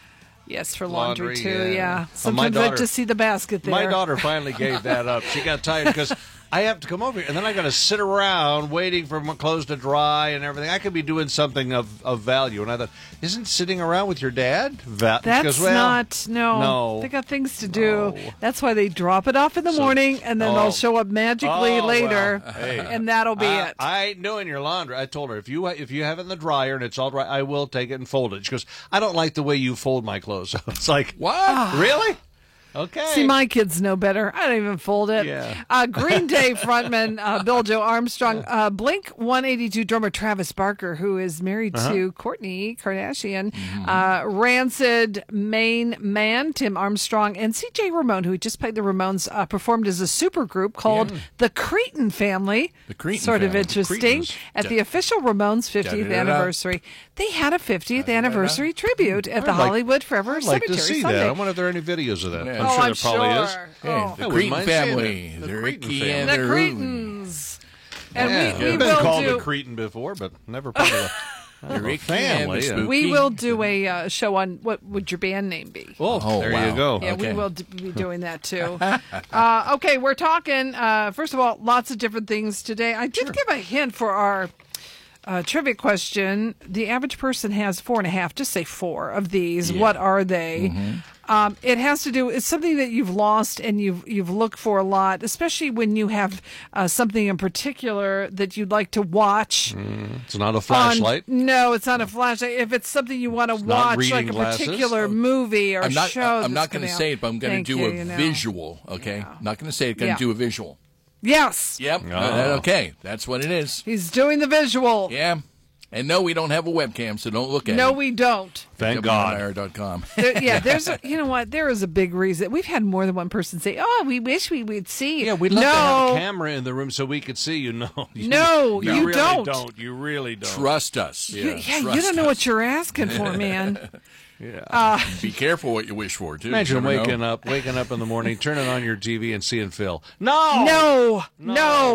Speaker 2: Yes, for laundry,
Speaker 3: Laundry,
Speaker 2: too,
Speaker 3: yeah.
Speaker 2: yeah.
Speaker 3: Well, my
Speaker 2: Sometimes I
Speaker 3: daughter-
Speaker 2: just see the basket there.
Speaker 3: My daughter finally gave that up. She got tired because I have to come over here, and then I got to sit around waiting for my clothes to dry and everything. I could be doing something of, of value. And I thought, isn't sitting around with your dad value?
Speaker 2: That's
Speaker 3: well,
Speaker 2: not, no.
Speaker 3: no.
Speaker 2: They got things to do. That's why they drop it off in the morning, and then
Speaker 3: oh.
Speaker 2: they'll show up magically
Speaker 3: Oh,
Speaker 2: later,
Speaker 3: well, hey.
Speaker 2: and that'll be
Speaker 3: I,
Speaker 2: it.
Speaker 3: I ain't doing your laundry. I told her, if you if you have it in the dryer and it's all dry, I will take it and fold it. She goes, I don't like the way you fold my clothes. It's like,
Speaker 4: what?
Speaker 3: Really? Okay.
Speaker 2: See, my kids know better. I don't even fold it.
Speaker 3: Yeah.
Speaker 2: Uh, Green Day frontman uh, Bill Joe Armstrong, uh, Blink one eighty-two drummer Travis Barker, who is married
Speaker 3: Uh-huh.
Speaker 2: to Kourtney Kardashian, uh, Rancid main man Tim Armstrong, and C J Ramone, who just played the Ramones, uh, performed as a supergroup called
Speaker 4: Yeah.
Speaker 2: the Cretin Family.
Speaker 4: The Cretin
Speaker 2: Sort of
Speaker 4: Family.
Speaker 2: interesting.
Speaker 4: Cretins.
Speaker 2: At the official Ramones fiftieth
Speaker 4: Da-da-da-da.
Speaker 2: anniversary, they had a fiftieth anniversary tribute at the
Speaker 3: I'd like-
Speaker 2: Hollywood Forever
Speaker 3: I'd like
Speaker 2: Cemetery
Speaker 3: to see
Speaker 2: Sunday.
Speaker 3: that. I wonder if there are any videos of that.
Speaker 4: Yeah.
Speaker 3: I'm
Speaker 2: Oh,
Speaker 3: sure
Speaker 2: I'm
Speaker 3: there probably
Speaker 2: sure.
Speaker 3: is.
Speaker 4: Yeah,
Speaker 2: Oh.
Speaker 4: the
Speaker 3: I wouldn't
Speaker 4: Cretin
Speaker 3: mind seeing
Speaker 4: family.
Speaker 3: it. The
Speaker 4: The
Speaker 3: Cretin
Speaker 4: Ricky
Speaker 3: family.
Speaker 4: and
Speaker 2: The
Speaker 4: the
Speaker 2: Cretins. And
Speaker 3: Yeah.
Speaker 2: we, we
Speaker 3: I've been
Speaker 2: will
Speaker 3: called
Speaker 2: do...
Speaker 3: a cretin before, but never part of a,
Speaker 4: The
Speaker 3: of a
Speaker 4: Ricky
Speaker 3: family.
Speaker 4: and the
Speaker 3: yeah.
Speaker 4: Spooky.
Speaker 2: We will do a uh, show on what would your band name be?
Speaker 3: Oh,
Speaker 4: Oh,
Speaker 3: there
Speaker 4: wow.
Speaker 3: you go.
Speaker 2: Yeah,
Speaker 4: Okay.
Speaker 2: we will d- be doing that too. uh, okay, we're talking, uh, first of all, lots of different things today. I did give a hint for our uh, trivia question. The average person has four and a half, just say four of these.
Speaker 4: Yeah.
Speaker 2: What are they?
Speaker 3: Mm-hmm.
Speaker 2: Um, it has to do, it's something that you've lost and you've you've looked for a lot, especially when you have uh, something in particular that you'd like to watch.
Speaker 3: It's not a flashlight.
Speaker 2: On, no, it's not a flashlight. If it's something you want to
Speaker 3: not
Speaker 2: watch, like
Speaker 3: reading
Speaker 2: a
Speaker 3: glasses.
Speaker 2: particular movie or
Speaker 4: I'm not,
Speaker 2: show,
Speaker 4: I'm not
Speaker 2: going to
Speaker 4: say it, but I'm going
Speaker 2: Thank
Speaker 4: to do
Speaker 2: you,
Speaker 4: a
Speaker 2: you know.
Speaker 4: visual, okay?
Speaker 2: Yeah.
Speaker 4: Not going to say it, going to
Speaker 2: Yeah.
Speaker 4: do a visual.
Speaker 2: Yes,
Speaker 4: Yep.
Speaker 3: Oh.
Speaker 4: Uh, okay, that's what it is.
Speaker 2: he's doing the visual.
Speaker 4: Yeah. And no, we don't have a webcam, so don't look at
Speaker 2: No,
Speaker 4: it.
Speaker 2: we don't.
Speaker 3: Thank
Speaker 4: W N I
Speaker 3: God.
Speaker 4: R dot com.
Speaker 2: There, yeah, there's a, you know what? There is a big reason. We've had more than one person say, "Oh, we wish we would see."
Speaker 3: Yeah, we'd love
Speaker 2: no.
Speaker 3: to have a camera in the room so we could see you. No, you,
Speaker 2: No, you
Speaker 3: really
Speaker 2: don't.
Speaker 3: don't. You really don't.
Speaker 4: Trust us.
Speaker 2: You- yeah, you
Speaker 4: Trust
Speaker 2: don't know
Speaker 4: us.
Speaker 2: what you're asking for, man.
Speaker 3: Yeah.
Speaker 2: Uh,
Speaker 4: Be careful what you wish for, too.
Speaker 3: Imagine
Speaker 4: You never
Speaker 3: waking
Speaker 4: know.
Speaker 3: up, waking up in the morning, turning on your T V and seeing Phil. No,
Speaker 2: no, no,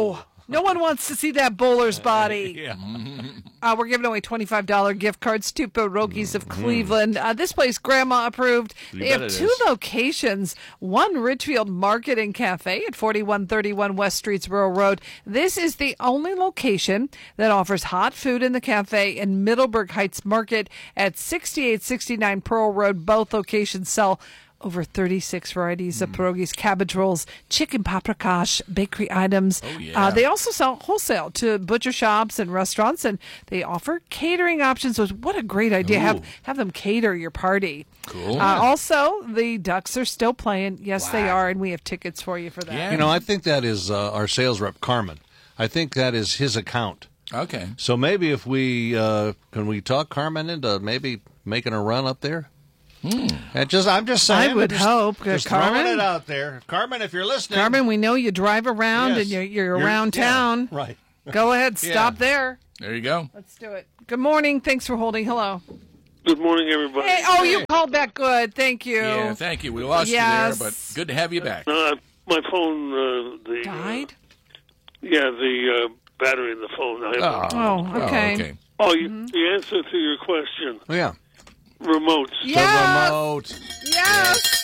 Speaker 2: No one wants to see that bowler's body.
Speaker 3: Yeah.
Speaker 2: Uh, we're giving away twenty-five dollars gift cards to Pierogies of Cleveland. Uh, this place, Grandma approved.
Speaker 3: You
Speaker 2: They
Speaker 3: bet
Speaker 2: have
Speaker 3: it
Speaker 2: two
Speaker 3: is.
Speaker 2: locations. One, Ridgefield Market and Cafe at forty-one thirty-one West Streetsboro Road. This is the only location that offers hot food in the cafe in Middleburg Heights Market at sixty-eight sixty-nine Pearl Road. Both locations sell over thirty-six varieties of pierogies, cabbage rolls, chicken paprikash, bakery items.
Speaker 4: Oh, yeah.
Speaker 2: Uh, they also sell wholesale to butcher shops and restaurants, and they offer catering options. So what a great idea.
Speaker 4: Ooh.
Speaker 2: Have have them cater your party.
Speaker 4: Cool.
Speaker 2: Uh, also, the Ducks are still playing. Yes, they are, and we have tickets for you for that.
Speaker 3: You know, I think that is uh, our sales rep, Carmen. I think that is his account.
Speaker 4: Okay.
Speaker 3: So maybe if we, uh, can we talk Carmen into maybe making a run up there?
Speaker 4: Hmm.
Speaker 3: And just, I'm just saying.
Speaker 2: I would
Speaker 3: just,
Speaker 2: hope. Uh,
Speaker 3: Just
Speaker 2: Carmen?
Speaker 3: throwing it out there. Carmen, if you're listening.
Speaker 2: Carmen, we know you drive around
Speaker 3: Yes.
Speaker 2: and you're, you're
Speaker 3: You're-
Speaker 2: around
Speaker 3: yeah,
Speaker 2: town.
Speaker 3: right.
Speaker 2: Go ahead,
Speaker 3: Yeah.
Speaker 2: stop there.
Speaker 4: There you go.
Speaker 2: Let's do it. Good morning. Thanks for holding. Hello.
Speaker 21: Good morning, everybody.
Speaker 2: Hey, oh, you called back good. Thank you.
Speaker 4: Yeah, thank you. We lost
Speaker 2: Yes.
Speaker 4: you there, but good to have you back.
Speaker 21: No, I- my phone, uh, the
Speaker 2: Died?
Speaker 21: Uh, yeah, the uh, battery in the phone. I have
Speaker 2: Oh, oh, okay.
Speaker 4: okay.
Speaker 21: Oh, you, the answer to your question:
Speaker 3: Yeah.
Speaker 21: remotes.
Speaker 2: Yes.
Speaker 3: The remote.
Speaker 2: Yes.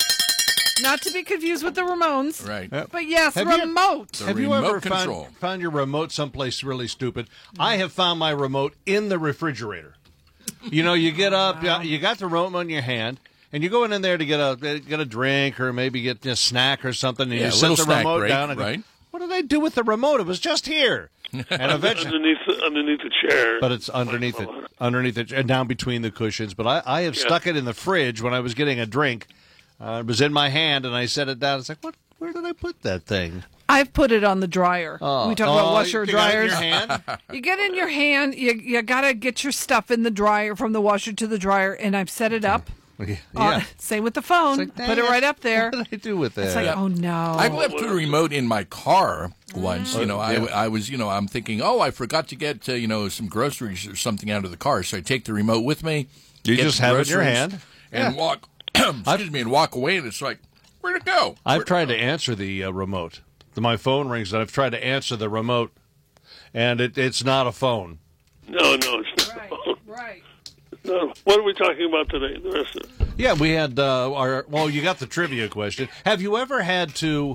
Speaker 2: Not to be confused with the Ramones.
Speaker 4: Right.
Speaker 2: But yes,
Speaker 3: Have you-
Speaker 2: remote.
Speaker 4: The
Speaker 3: Have you
Speaker 4: remote
Speaker 3: ever
Speaker 4: control.
Speaker 3: found, found your remote someplace really stupid? I have found my remote in the refrigerator. You know, you get up,
Speaker 2: Wow.
Speaker 3: you got the remote in your hand, and you go in there to get a get a drink or maybe get a snack or something, and
Speaker 4: Yeah,
Speaker 3: you
Speaker 4: a
Speaker 3: set
Speaker 4: little
Speaker 3: the
Speaker 4: snack
Speaker 3: remote
Speaker 4: break,
Speaker 3: down. And go,
Speaker 4: right?
Speaker 3: what did I do with the remote? It was just here. And eventually,
Speaker 21: underneath the, underneath the chair.
Speaker 3: but it's underneath it, underneath it, and down between the cushions. But I, I have
Speaker 21: Yeah.
Speaker 3: stuck it in the fridge when I was getting a drink. Uh, it was in my hand, and I set it down. It's like, what? Where did I put that thing?
Speaker 2: I've put it on the dryer.
Speaker 3: Oh.
Speaker 2: we talk
Speaker 3: Oh,
Speaker 2: about washer
Speaker 3: you got it in
Speaker 2: dryers.
Speaker 3: your hand?
Speaker 2: You get in your hand. You you gotta get your stuff in the dryer from the washer to the dryer, and I've set it up.
Speaker 3: Yeah.
Speaker 2: Uh, same with the phone.
Speaker 3: It's like,
Speaker 2: Put it
Speaker 3: dang
Speaker 2: right up there.
Speaker 3: What did I do with that?
Speaker 2: It's like, oh no.
Speaker 4: I've left the remote in my car once. You know, I, I was, you know, I'm thinking, oh, I forgot to get, uh, you know, some groceries or something out of the car. So I take the remote with me.
Speaker 3: You
Speaker 4: get
Speaker 3: just
Speaker 4: the
Speaker 3: have it in your
Speaker 4: groceries,
Speaker 3: hand.
Speaker 4: and
Speaker 3: Yeah.
Speaker 4: walk. excuse me, and walk away, and it's like, where'd it go?
Speaker 3: I've tried to answer the uh, remote. The, my phone rings, and I've tried to answer the remote, and it, it's not a phone.
Speaker 21: No, no, it's not.
Speaker 2: Right, right.
Speaker 21: No. What are we talking about today? The rest of it.
Speaker 3: Yeah, we had uh, our. Well, you got the trivia question. Have you ever had to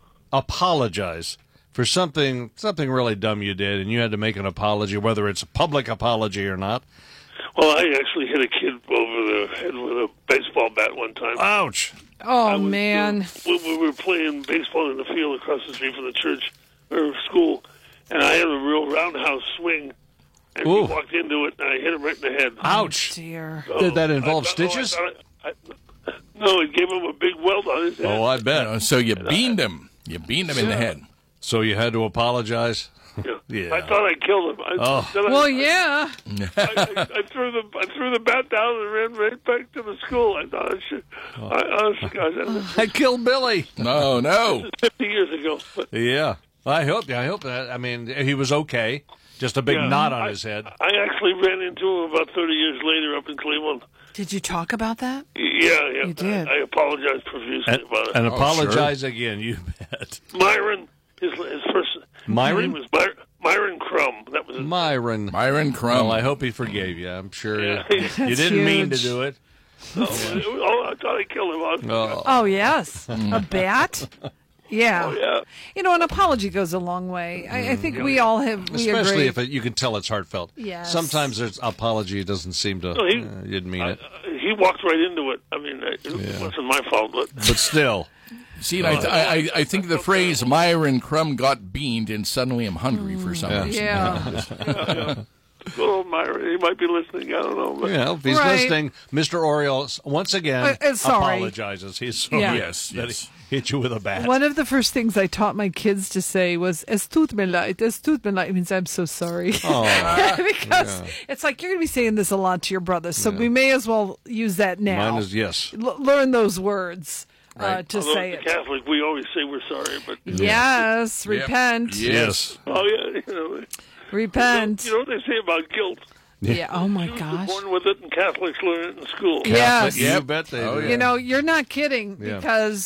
Speaker 3: apologize for something something really dumb you did, and you had to make an apology, whether it's a public apology or not?
Speaker 21: Well, I actually hit a kid over the head with a baseball bat one time.
Speaker 3: Ouch!
Speaker 2: Oh man.
Speaker 21: We, we were playing baseball in the field across the street from the church or school, and I had a real roundhouse swing, and
Speaker 3: Ooh.
Speaker 21: he walked into it, and I hit him right in the head.
Speaker 3: Ouch!
Speaker 2: Dear.
Speaker 21: So
Speaker 3: Did that involve
Speaker 21: I thought- oh, I
Speaker 3: stitches?
Speaker 21: thought I- I- no, it gave him a big welt on his head.
Speaker 3: Oh, I bet.
Speaker 4: Uh, so you beamed him. You beamed him in the head.
Speaker 3: So you had to apologize.
Speaker 21: Yeah.
Speaker 3: Yeah.
Speaker 21: I thought I killed him. I,
Speaker 3: Oh.
Speaker 21: then I,
Speaker 2: Well, yeah.
Speaker 21: I, I, I threw the I threw the bat down and ran right back to the school. I thought I should. I, honestly, guys, that
Speaker 3: I killed Billy.
Speaker 4: No, no.
Speaker 21: was fifty years ago. But
Speaker 3: Yeah. I hope. I hope that. I mean, he was okay. Just a big
Speaker 21: yeah,
Speaker 3: knot on
Speaker 21: I,
Speaker 3: his head.
Speaker 21: I actually ran into him about thirty years later up in Cleveland.
Speaker 2: Did you talk about that?
Speaker 21: Yeah, yeah.
Speaker 2: You did.
Speaker 21: I, I apologized profusely
Speaker 3: And,
Speaker 21: about it.
Speaker 3: and
Speaker 4: Oh,
Speaker 3: apologize again. You bet.
Speaker 21: Myron, his his first
Speaker 3: Myron?
Speaker 21: name was My, Myron Crum. That was his
Speaker 3: Myron.
Speaker 4: Myron Crum.
Speaker 3: Well, I hope he forgave you. I'm sure
Speaker 21: Yeah.
Speaker 3: you, you
Speaker 2: That's
Speaker 3: didn't mean to
Speaker 2: huge.
Speaker 3: do it.
Speaker 21: Oh, oh, I thought I killed him. honestly.
Speaker 3: Oh.
Speaker 2: Oh yes. A bat. Yeah.
Speaker 21: Oh, yeah.
Speaker 2: You know, an apology goes a long way. I, I think we all have. We
Speaker 3: Especially
Speaker 2: agree.
Speaker 3: if it, you can tell it's heartfelt.
Speaker 2: Yes.
Speaker 3: Sometimes there's apology doesn't seem to.
Speaker 21: No, he-
Speaker 3: uh, you didn't mean
Speaker 21: I,
Speaker 3: it,
Speaker 21: uh, he walked right into it. I mean, it
Speaker 3: Yeah.
Speaker 21: wasn't my fault, but
Speaker 3: but still.
Speaker 4: See, I, I, I think the phrase Myron Crum got beamed, and suddenly I'm hungry for some
Speaker 3: Yeah.
Speaker 4: reason.
Speaker 2: Yeah.
Speaker 21: yeah, yeah. Good old Myron. He might be listening. I don't know. But
Speaker 3: Yeah, if he's
Speaker 2: Right.
Speaker 3: listening, Mister Oriole once again
Speaker 2: Uh, uh, sorry.
Speaker 3: apologizes. He's sorry
Speaker 2: Yeah.
Speaker 4: Yes,
Speaker 3: that
Speaker 4: yes.
Speaker 3: he hit you with a bat.
Speaker 2: One of the first things I taught my kids to say was "Es tut mir leid." Es tut mir leid means I'm so sorry.
Speaker 3: Oh,
Speaker 2: because it's like you're going to be saying this a lot to your brother, so we may as well use that now.
Speaker 3: mine is yes.
Speaker 2: L- learn those words uh,
Speaker 4: Right.
Speaker 2: to
Speaker 21: although
Speaker 2: say
Speaker 21: as a
Speaker 2: it.
Speaker 21: Catholic, we always say we're sorry, but
Speaker 2: Yes,
Speaker 4: Yep.
Speaker 2: repent,
Speaker 4: Yes.
Speaker 21: oh yeah, you know,
Speaker 2: repent.
Speaker 21: you know what they say about guilt?
Speaker 2: Yeah. Oh my
Speaker 21: Jews
Speaker 2: gosh.
Speaker 21: are born with it, and Catholics learn it in school.
Speaker 2: Yes.
Speaker 3: You bet they
Speaker 4: Oh,
Speaker 3: do.
Speaker 4: yeah.
Speaker 2: You know, you're not kidding
Speaker 3: Yeah.
Speaker 2: because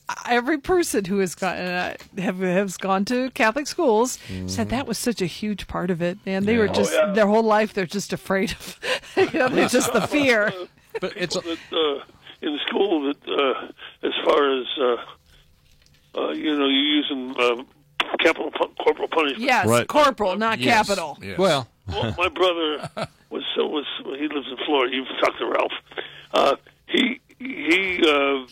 Speaker 2: every person who has gone uh, have has gone to Catholic schools
Speaker 3: Mm-hmm.
Speaker 2: said that was such a huge part of it, and they were
Speaker 21: Oh,
Speaker 2: just
Speaker 21: yeah.
Speaker 2: their whole life they're just afraid of, you know, they're just the fear.
Speaker 3: But it's a,
Speaker 21: that, uh, in school that uh, as far as uh, uh, you know, you're using uh, capital pu- corporal punishment.
Speaker 2: Yes,
Speaker 3: Right.
Speaker 2: corporal, not
Speaker 4: Yes,
Speaker 2: capital.
Speaker 4: yes.
Speaker 3: well,
Speaker 21: Well, my brother was so was he lives in Florida. You've talked to Ralph. Uh, he he. Uh,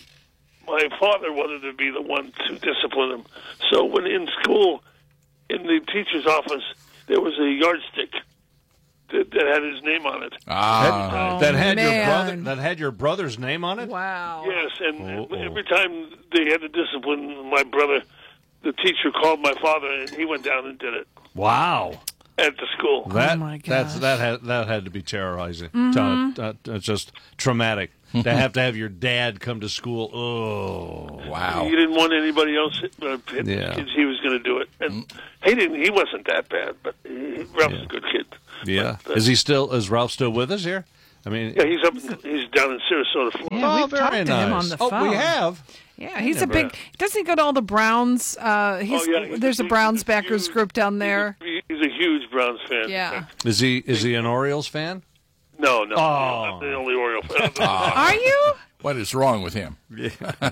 Speaker 21: my father wanted to be the one to discipline him. So when in school, in the teacher's office, there was a yardstick that, that had his name on it.
Speaker 4: Ah,
Speaker 3: that had your
Speaker 2: man.
Speaker 3: brother that had your brother's name on it.
Speaker 2: Wow.
Speaker 21: Yes, and
Speaker 3: Oh, oh.
Speaker 21: every time they had to discipline my brother, the teacher called my father, and he went down and did it
Speaker 3: Wow.
Speaker 21: at the school.
Speaker 3: That
Speaker 2: Oh, my
Speaker 3: that's
Speaker 2: gosh.
Speaker 3: that had that had to be terrorizing.
Speaker 2: Mm-hmm.
Speaker 3: Ta- ta- ta- just traumatic to have to have your dad come to school. Oh,
Speaker 4: wow.
Speaker 21: He didn't want anybody else uh, hit
Speaker 3: Yeah.
Speaker 21: kids. He was going to do it, and he didn't. He wasn't that bad, but he, Ralph's a good kid.
Speaker 3: yeah.
Speaker 21: But, uh,
Speaker 3: Is he still? Is Ralph still with us here? I mean,
Speaker 21: Yeah, he's up. He's down in Sarasota, Florida.
Speaker 2: Yeah,
Speaker 3: oh,
Speaker 2: we've
Speaker 3: very
Speaker 2: talked to
Speaker 3: nice.
Speaker 2: him on the
Speaker 3: oh,
Speaker 2: phone.
Speaker 3: we have.
Speaker 2: Yeah, he's
Speaker 3: Yeah,
Speaker 2: a big.
Speaker 3: but-
Speaker 2: Doesn't he go to all the Browns? Uh, he's,
Speaker 21: Oh, yeah, he's-
Speaker 2: there's a
Speaker 21: he's-
Speaker 2: Browns
Speaker 21: he's
Speaker 2: backers
Speaker 21: huge-
Speaker 2: group down there.
Speaker 21: He's a, he's a huge Browns fan.
Speaker 2: Yeah.
Speaker 3: Is he? Is he an Orioles fan?
Speaker 21: No, no,
Speaker 3: Oh.
Speaker 21: I'm the only Oriole fan.
Speaker 2: Are you?
Speaker 4: What is wrong with him?
Speaker 21: my,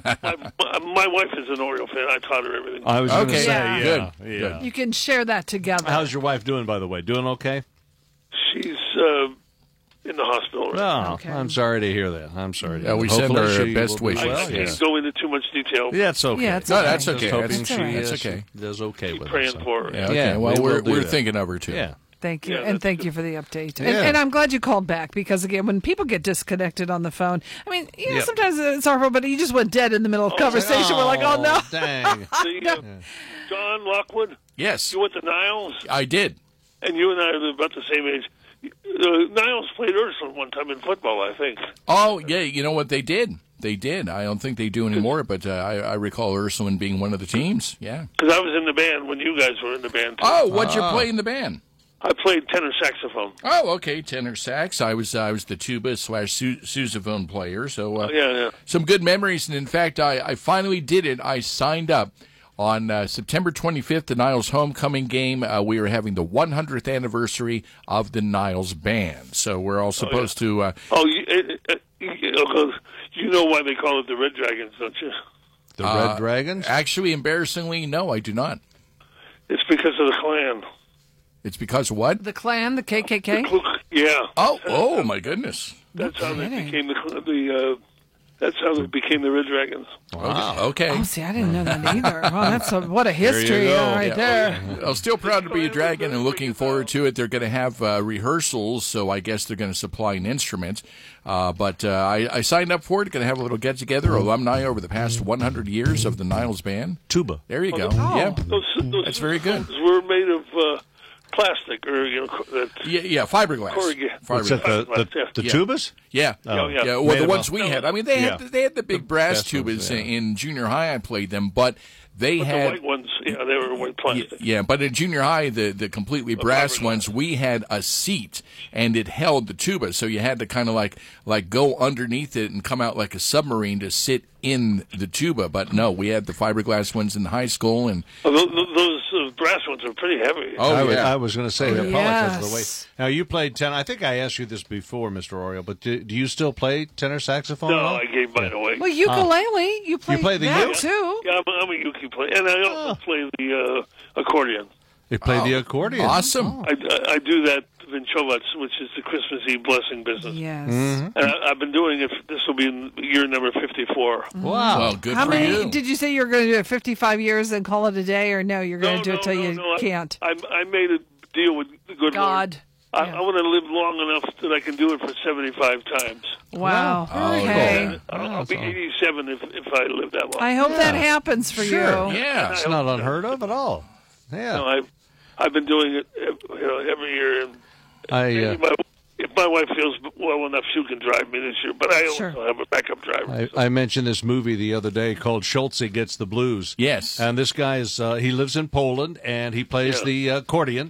Speaker 21: my, my wife is an Oriole fan. I taught her everything.
Speaker 3: I was going to
Speaker 4: Okay.
Speaker 3: say,
Speaker 2: Yeah.
Speaker 3: yeah,
Speaker 4: Good.
Speaker 3: yeah.
Speaker 4: Good.
Speaker 2: You can share that together.
Speaker 3: How's your wife doing, by the way? Doing okay?
Speaker 21: She's uh, in the hospital. Right?
Speaker 3: Oh,
Speaker 2: Okay.
Speaker 3: I'm sorry to hear that. I'm sorry. To
Speaker 4: Yeah,
Speaker 3: hear
Speaker 4: we
Speaker 3: that.
Speaker 4: send
Speaker 3: Hopefully
Speaker 4: our
Speaker 3: she
Speaker 4: best
Speaker 3: will be
Speaker 4: wishes.
Speaker 21: I
Speaker 3: well,
Speaker 21: can't
Speaker 3: yeah.
Speaker 21: go into too much detail.
Speaker 3: Yeah, it's okay.
Speaker 2: Yeah, it's
Speaker 4: No,
Speaker 2: okay.
Speaker 4: that's okay.
Speaker 3: Just hoping
Speaker 4: That's-
Speaker 3: she,
Speaker 4: that's
Speaker 3: uh,
Speaker 4: okay.
Speaker 3: she does okay
Speaker 21: Keep
Speaker 3: with
Speaker 21: praying
Speaker 3: it. so.
Speaker 21: for her.
Speaker 4: Yeah, okay.
Speaker 3: Yeah,
Speaker 4: well,
Speaker 3: we will
Speaker 4: we're
Speaker 3: do
Speaker 4: we're
Speaker 3: that.
Speaker 4: thinking of her too.
Speaker 3: Yeah.
Speaker 2: Thank you,
Speaker 21: Yeah,
Speaker 2: and
Speaker 21: that's
Speaker 2: thank
Speaker 21: good.
Speaker 2: you for the update. And,
Speaker 3: Yeah.
Speaker 2: and I'm glad you called back because again, when people get disconnected on the phone, I mean, you know,
Speaker 3: Yep.
Speaker 2: sometimes it's awful, but you just went dead in the middle of conversation. We're like, oh no.
Speaker 3: Dang.
Speaker 21: The, uh, John Lockwood,
Speaker 4: Yes,
Speaker 21: you went to Niles,
Speaker 4: I did.
Speaker 21: and you and I are about the same age. Uh, Niles played Ursuline one time in football, I think.
Speaker 4: Oh, yeah. You know what they did? They did. I don't think they do anymore, but uh, I, I recall Ursuline being one of the teams. Yeah.
Speaker 21: Because I was in the band when you guys were in the band, too.
Speaker 4: Oh, what'd you
Speaker 3: Ah.
Speaker 4: play in the band?
Speaker 21: I played tenor saxophone.
Speaker 4: Oh, okay, tenor sax. I was I was the tuba slash su- sousaphone player. So uh,
Speaker 21: Oh, yeah, yeah.
Speaker 4: some good memories. And in fact, I, I finally did it. I signed up on uh, September twenty-fifth, the Niles homecoming game. Uh, we were having the one hundredth anniversary of the Niles band. So we're all supposed to. Uh,
Speaker 21: Oh, you, uh, uh, you, you know why they call it the Red Dragons, don't you?
Speaker 3: The Red
Speaker 4: uh,
Speaker 3: Dragons?
Speaker 4: Actually, embarrassingly, no, I do not.
Speaker 21: It's because of the Klan.
Speaker 4: It's because of what?
Speaker 2: The Klan, the K K K.
Speaker 21: Yeah.
Speaker 4: Oh, oh my goodness.
Speaker 21: That's how they
Speaker 2: kidding.
Speaker 21: became the the. Uh, that's how they became the Red Dragons.
Speaker 4: Wow. Okay.
Speaker 2: Oh, see, I didn't know that either. Wow, that's a, what a
Speaker 3: There you
Speaker 2: history
Speaker 3: go.
Speaker 2: uh, right
Speaker 4: Yeah.
Speaker 2: there.
Speaker 4: I'm still proud to be a dragon and looking forward to it. They're going to have uh, rehearsals, so I guess they're going to supply an instrument. Uh, but uh, I, I signed up for it. Going to have a little get-together, alumni over the past one hundred years of the Niles Band.
Speaker 3: Tuba.
Speaker 4: There you go.
Speaker 2: Oh.
Speaker 4: Yeah,
Speaker 21: Those, those
Speaker 4: That's very good.
Speaker 21: songs were made of uh, plastic, or you know, co- that
Speaker 4: yeah, yeah. Fiberglass.
Speaker 21: corrugated.
Speaker 3: What's that, the, the,
Speaker 21: Yeah.
Speaker 3: the
Speaker 4: Yeah.
Speaker 3: tubas?
Speaker 4: Yeah.
Speaker 21: Oh, yeah.
Speaker 4: Yeah, well,
Speaker 3: Made
Speaker 4: the
Speaker 3: of
Speaker 4: ones
Speaker 3: a-
Speaker 4: we had. I mean, they
Speaker 3: Yeah.
Speaker 4: had they had the big brass
Speaker 3: best ones,
Speaker 4: tubas
Speaker 3: yeah.
Speaker 4: in junior high. I played them, but they
Speaker 21: But the
Speaker 4: had
Speaker 21: white ones, yeah, they were white plastic.
Speaker 4: Yeah, but in junior high, the, the completely brass
Speaker 21: fiberglass.
Speaker 4: ones, we had a seat and it held the tuba, so you had to kind of like like go underneath it and come out like a submarine to sit in the tuba. But no, we had the fiberglass ones in high school, and
Speaker 21: Oh, those those uh, brass ones are pretty heavy.
Speaker 4: oh
Speaker 3: I, was-
Speaker 4: yeah,
Speaker 3: I was going to say, I
Speaker 2: Oh,
Speaker 3: apologize for the
Speaker 2: yes.
Speaker 3: wait. Now, you played tenor. I think I asked you this before, Mister Oriole, but do, do you still play tenor saxophone?
Speaker 21: no,
Speaker 3: at all?
Speaker 21: I gave mine away.
Speaker 2: Well, ukulele, you play,
Speaker 3: play the
Speaker 2: that
Speaker 3: uke?
Speaker 2: too.
Speaker 21: Yeah, I'm, I'm a uke player, and I also
Speaker 3: Oh.
Speaker 21: play the uh, accordion.
Speaker 3: You play the
Speaker 4: Oh,
Speaker 3: accordion.
Speaker 4: awesome.
Speaker 21: I, I, I do that Vinchovats, which is the Christmas Eve blessing business.
Speaker 2: Yes.
Speaker 3: Mm-hmm.
Speaker 21: And I, I've been doing it. This will be in year number fifty-four.
Speaker 3: Wow.
Speaker 4: Well, good
Speaker 2: How
Speaker 4: for
Speaker 2: many
Speaker 4: you.
Speaker 2: did you say you were going to do it fifty-five years and call it a day, or no, you're going
Speaker 21: No,
Speaker 2: to do
Speaker 21: no,
Speaker 2: it till
Speaker 21: no,
Speaker 2: you
Speaker 21: no, I-
Speaker 2: can't?
Speaker 21: I, I made a deal with the good
Speaker 2: God.
Speaker 21: Lord. I,
Speaker 2: Yeah.
Speaker 21: I want to live long enough that I can do it for seventy-five times.
Speaker 2: Wow.
Speaker 4: Oh,
Speaker 2: okay.
Speaker 21: I'll, I'll be eighty-seven if, if I live that long.
Speaker 2: I hope that happens for
Speaker 3: Sure.
Speaker 2: you.
Speaker 4: Yeah.
Speaker 3: It's not unheard of at all. Yeah.
Speaker 21: No, I've, I've been doing it you know, every year. And
Speaker 3: I,
Speaker 21: maybe
Speaker 3: uh,
Speaker 21: my, if my wife feels well enough, she can drive me this year. But I
Speaker 2: Sure.
Speaker 21: also have a backup driver.
Speaker 3: I, I mentioned this movie the other day called Schultze Gets the Blues.
Speaker 4: Yes.
Speaker 3: And this guy is, uh, he lives in Poland and he plays
Speaker 21: Yeah.
Speaker 3: the accordion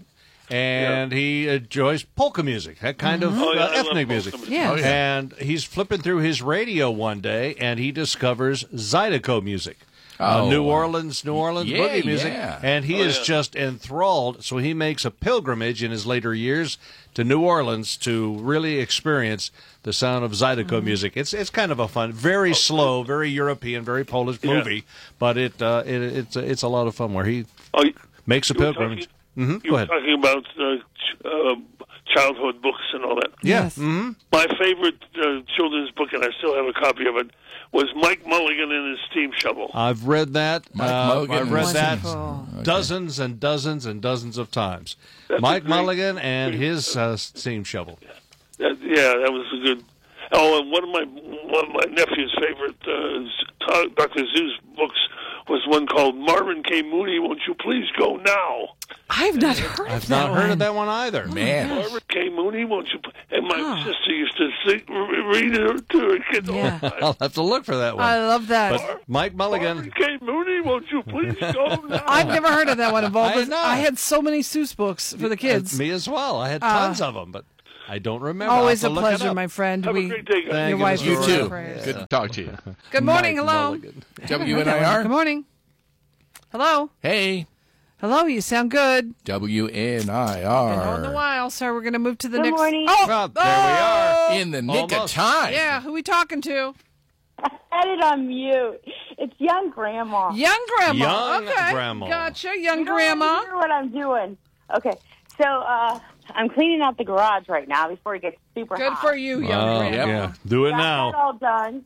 Speaker 3: and he enjoys polka music, that kind of
Speaker 21: Oh, yeah,
Speaker 3: uh,
Speaker 21: I love
Speaker 3: ethnic
Speaker 21: polka
Speaker 3: music.
Speaker 21: music.
Speaker 2: Yes.
Speaker 4: Oh, yeah.
Speaker 3: And he's flipping through his radio one day and he discovers Zydeco music. uh,
Speaker 4: Oh,
Speaker 3: New
Speaker 4: wow.
Speaker 3: Orleans, New Orleans
Speaker 4: Yeah,
Speaker 3: boogie music,
Speaker 4: yeah.
Speaker 3: and he
Speaker 4: Oh,
Speaker 3: is
Speaker 4: yeah.
Speaker 3: just enthralled. So he makes a pilgrimage in his later years to New Orleans to really experience the sound of Zydeco music. It's it's kind of a fun, very slow, very European, very Polish
Speaker 21: Yeah.
Speaker 3: movie, but it, uh, it it's it's a lot of fun where he
Speaker 21: Oh, you-
Speaker 3: makes a
Speaker 21: you were
Speaker 3: pilgrimage.
Speaker 21: talking-
Speaker 3: hmm
Speaker 21: You
Speaker 3: Go
Speaker 21: were
Speaker 3: ahead.
Speaker 21: talking about uh, ch- uh, childhood books and all that.
Speaker 3: Yeah. hmm
Speaker 21: My favorite uh, children's book, and I still have a copy of it, was Mike Mulligan and his Steam Shovel.
Speaker 3: I've read that.
Speaker 4: Mike
Speaker 3: Uh,
Speaker 4: Mulligan
Speaker 3: I've read
Speaker 4: and
Speaker 3: that
Speaker 4: Wonderful.
Speaker 3: dozens and dozens and dozens of times.
Speaker 21: That's
Speaker 3: Mike
Speaker 21: a great-
Speaker 3: Mulligan and his uh, steam shovel.
Speaker 21: That, yeah, that was a good. Oh, and one of my one of my nephew's favorite uh, Doctor Zoo's books was one called Marvin K. Mooney. Won't you please go now?
Speaker 2: I've not heard
Speaker 3: I've
Speaker 2: of that
Speaker 3: not heard
Speaker 2: one.
Speaker 3: of that one either.
Speaker 4: Man.
Speaker 21: Marvin K. Mooney, won't you? Pl-? And my sister used to sing, re- read it to her kids all
Speaker 2: Yeah.
Speaker 21: the time.
Speaker 3: I'll have to look for that one.
Speaker 2: I love that.
Speaker 3: But Mike Mulligan.
Speaker 21: Marvin K. Mooney, won't you please go now?
Speaker 2: I've never heard of that one. Of all
Speaker 3: I
Speaker 2: the-
Speaker 3: know.
Speaker 2: I had so many Seuss books for the kids.
Speaker 3: Uh, me as well. I had
Speaker 2: Uh,
Speaker 3: tons of them, but I don't remember. I'll
Speaker 2: Always
Speaker 3: have
Speaker 2: a
Speaker 3: to look it
Speaker 2: pleasure,
Speaker 3: up.
Speaker 2: my friend.
Speaker 21: Have a
Speaker 2: we,
Speaker 21: great day, guys.
Speaker 3: Thank
Speaker 2: your
Speaker 3: you,
Speaker 2: wife
Speaker 3: Mister
Speaker 4: You
Speaker 2: was
Speaker 4: too.
Speaker 2: so praised.
Speaker 4: Good to talk to you.
Speaker 2: Good morning.
Speaker 3: Mike
Speaker 2: Hello.
Speaker 3: Mulligan.
Speaker 4: W N I R.
Speaker 2: Good morning. Hello.
Speaker 4: Hey.
Speaker 2: Hello. You sound good.
Speaker 4: W N I
Speaker 2: Been holding a
Speaker 4: R.
Speaker 2: while, so we're going to move to the
Speaker 1: Good
Speaker 2: next.
Speaker 1: morning.
Speaker 2: Oh,
Speaker 3: Well, there we are.
Speaker 4: In the nick
Speaker 3: Almost.
Speaker 4: of time.
Speaker 2: yeah. Who we talking to?
Speaker 1: I had it on mute. It's young grandma.
Speaker 2: Young grandma.
Speaker 3: Young
Speaker 2: okay.
Speaker 3: grandma.
Speaker 2: Gotcha. Young
Speaker 1: You don't
Speaker 2: grandma.
Speaker 1: wanna hear what I'm doing. Okay, so uh, I'm cleaning out the garage right now before it gets super
Speaker 2: Good
Speaker 1: hot.
Speaker 2: for you, young
Speaker 3: Oh,
Speaker 2: grandma.
Speaker 3: yeah. Do it
Speaker 1: Got that
Speaker 3: now.
Speaker 1: all done.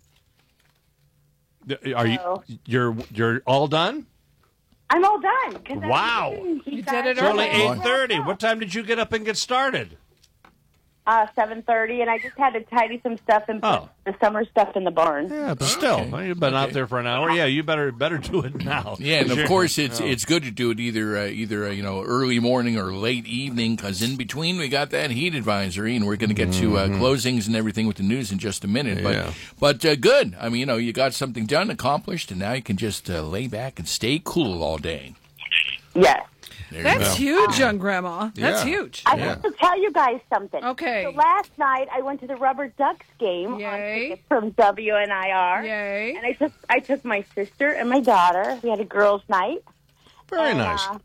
Speaker 3: Are you
Speaker 1: So-
Speaker 3: you're you're all done?
Speaker 1: I'm all done. 'cause I
Speaker 3: Wow.
Speaker 1: didn't keep
Speaker 2: You
Speaker 1: that
Speaker 2: did it
Speaker 3: It's only
Speaker 2: early.
Speaker 3: eight thirty. What time did you get up and get started?
Speaker 1: Uh, seven thirty, and I just had to tidy some stuff and put
Speaker 3: Oh.
Speaker 1: the summer stuff in the barn.
Speaker 3: Yeah, but still,
Speaker 4: Okay.
Speaker 3: well, you've been out
Speaker 4: Okay.
Speaker 3: there for an hour. Yeah, you better better do it now.
Speaker 4: Yeah, and of
Speaker 3: Sure.
Speaker 4: course it's
Speaker 3: Oh.
Speaker 4: it's good to do it either uh, either uh, you know early morning or late evening because in between we got that heat advisory and we're going to get to uh, closings and everything with the news in just a minute. But
Speaker 3: Yeah.
Speaker 4: but uh, good. I mean you know you got something done, accomplished, and now you can just uh, lay back and stay cool all day.
Speaker 1: Yes.
Speaker 4: There
Speaker 2: That's
Speaker 4: you go.
Speaker 2: huge, young grandma. That's
Speaker 3: Yeah.
Speaker 2: huge.
Speaker 1: I
Speaker 3: Yeah.
Speaker 1: have to tell you guys something.
Speaker 2: Okay.
Speaker 1: So last night I went to the Rubber Ducks game on
Speaker 2: Yay.
Speaker 1: tickets from W N I R.
Speaker 2: Yay.
Speaker 1: And I took I took my sister and my daughter. We had a girls' night.
Speaker 3: Very
Speaker 1: And,
Speaker 3: nice.
Speaker 1: uh,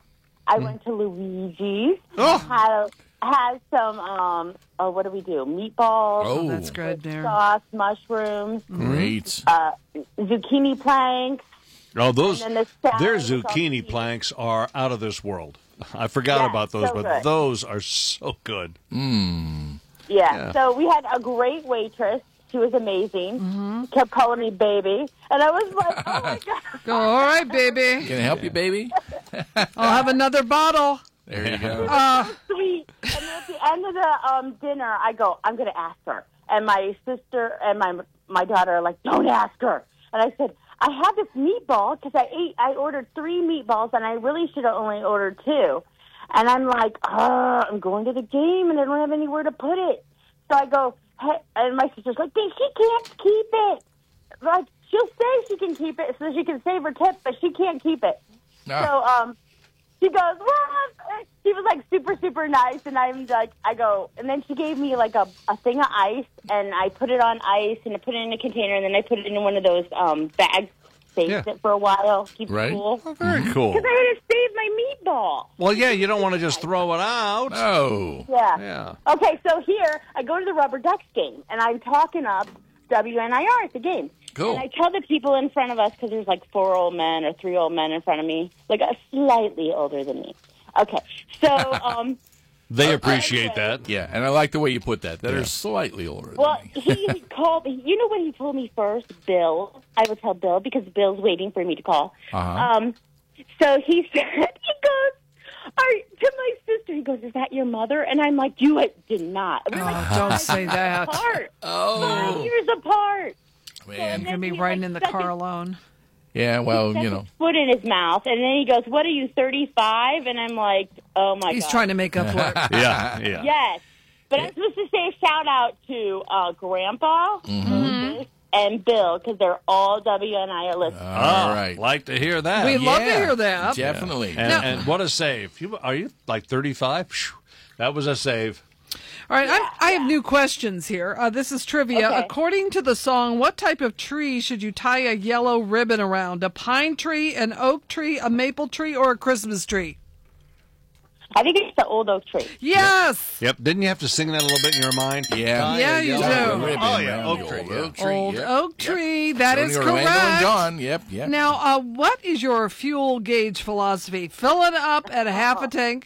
Speaker 1: I went to Luigi's.
Speaker 3: Oh.
Speaker 1: Had had some um oh what do we do? Meatballs,
Speaker 4: Oh,
Speaker 2: That's good there.
Speaker 1: sauce, mushrooms,
Speaker 4: great.
Speaker 1: uh, zucchini planks.
Speaker 3: Oh, those
Speaker 1: And then the salad
Speaker 3: their
Speaker 1: was all
Speaker 3: zucchini
Speaker 1: cheese.
Speaker 3: planks are out of this world. I forgot
Speaker 1: Yeah,
Speaker 3: about those,
Speaker 1: so
Speaker 3: but
Speaker 1: good.
Speaker 3: those are so good.
Speaker 4: Mm.
Speaker 1: Yeah.
Speaker 3: Yeah.
Speaker 1: So we had a great waitress. She was amazing.
Speaker 2: Mm-hmm.
Speaker 1: Kept calling me baby, and I was like, oh my god.
Speaker 2: Go, all right, baby.
Speaker 4: Can I help you, baby?
Speaker 2: I'll have another bottle.
Speaker 4: There you go.
Speaker 2: Uh,
Speaker 1: Sweet. And then at the end of the um, dinner, I go, I'm going to ask her. And my sister and my my daughter are like, don't ask her. And I said, I had this meatball because I ate. I ordered three meatballs, and I really should have only ordered two. And I'm like, oh, I'm going to the game, and I don't have anywhere to put it. So I go, hey, and my sister's like, then she can't keep it. Like, she'll say she can keep it so she can save her tip, but she can't keep it.
Speaker 4: Ah.
Speaker 1: So um, she goes, well, she was like super, super nice. And I'm like, I go, and then she gave me like a, a thing of ice, and I put it on ice, and I put it in a container, and then I put it in one of those um, bags, saved
Speaker 3: Yeah.
Speaker 1: it for a while, keep
Speaker 3: Right.
Speaker 1: it cool.
Speaker 3: Oh, very cool.
Speaker 1: Because I had to save my meatball.
Speaker 3: Well, yeah, you don't want to just throw it out.
Speaker 4: Oh.
Speaker 1: Yeah.
Speaker 3: Yeah.
Speaker 1: Okay, so here, I go to the Rubber Ducks game, and I'm talking up W N I R at the game.
Speaker 4: Cool.
Speaker 1: And I tell the people in front of us, because there's like four old men or three old men in front of me, like a slightly older than me. Okay, so, um,
Speaker 3: They appreciate that.
Speaker 4: Yeah, and I like the way you put that. That
Speaker 3: Yeah.
Speaker 4: are slightly older.
Speaker 1: well, he, he called me. You know what he told me first? Bill. I would tell Bill, because Bill's waiting for me to call.
Speaker 4: Uh-huh.
Speaker 1: Um, so he said, he goes, are, to my sister, he goes, is that your mother? And I'm like, you did not. We're like
Speaker 2: Oh, don't say that.
Speaker 1: apart.
Speaker 4: Oh.
Speaker 1: Five years apart.
Speaker 4: Man.
Speaker 2: You're going to be riding in the car alone.
Speaker 4: Yeah, well,
Speaker 1: Stuck
Speaker 4: you
Speaker 1: his
Speaker 4: know.
Speaker 1: foot in his mouth, and then he goes, what are you, thirty-five? And I'm like, oh my
Speaker 2: He's
Speaker 1: god.
Speaker 2: trying to make up for it.
Speaker 3: Yeah, yeah.
Speaker 1: Yes. But I'm supposed to say a shout out to uh, Grandpa
Speaker 4: Mm-hmm.
Speaker 1: and Bill, because they're all W N I listeners.
Speaker 3: All
Speaker 4: All right.
Speaker 3: Like to hear that.
Speaker 2: We'd love to
Speaker 4: Yeah,
Speaker 2: hear that.
Speaker 4: Definitely.
Speaker 3: And,
Speaker 2: No.
Speaker 3: and what a save. You, are you like thirty-five? That was a save.
Speaker 2: All right, I'm, I have new questions here. Uh, this is trivia.
Speaker 1: Okay.
Speaker 2: According to the song, what type of tree should you tie a yellow ribbon around? A pine tree, an oak tree, a maple tree, or a Christmas tree?
Speaker 1: I think it's the old oak tree.
Speaker 2: Yes.
Speaker 3: Yep. Didn't you have to sing that a little bit in your mind?
Speaker 4: Yeah.
Speaker 2: Yeah, you do.
Speaker 3: Oh, yeah. Oak tree.
Speaker 4: Oak tree.
Speaker 2: Old
Speaker 4: yep.
Speaker 2: oak tree. That is
Speaker 4: Tony Orlando
Speaker 2: correct.
Speaker 4: and John. Yep. Yep.
Speaker 2: Now, uh, what is your fuel gauge philosophy? Fill it up at a half a tank.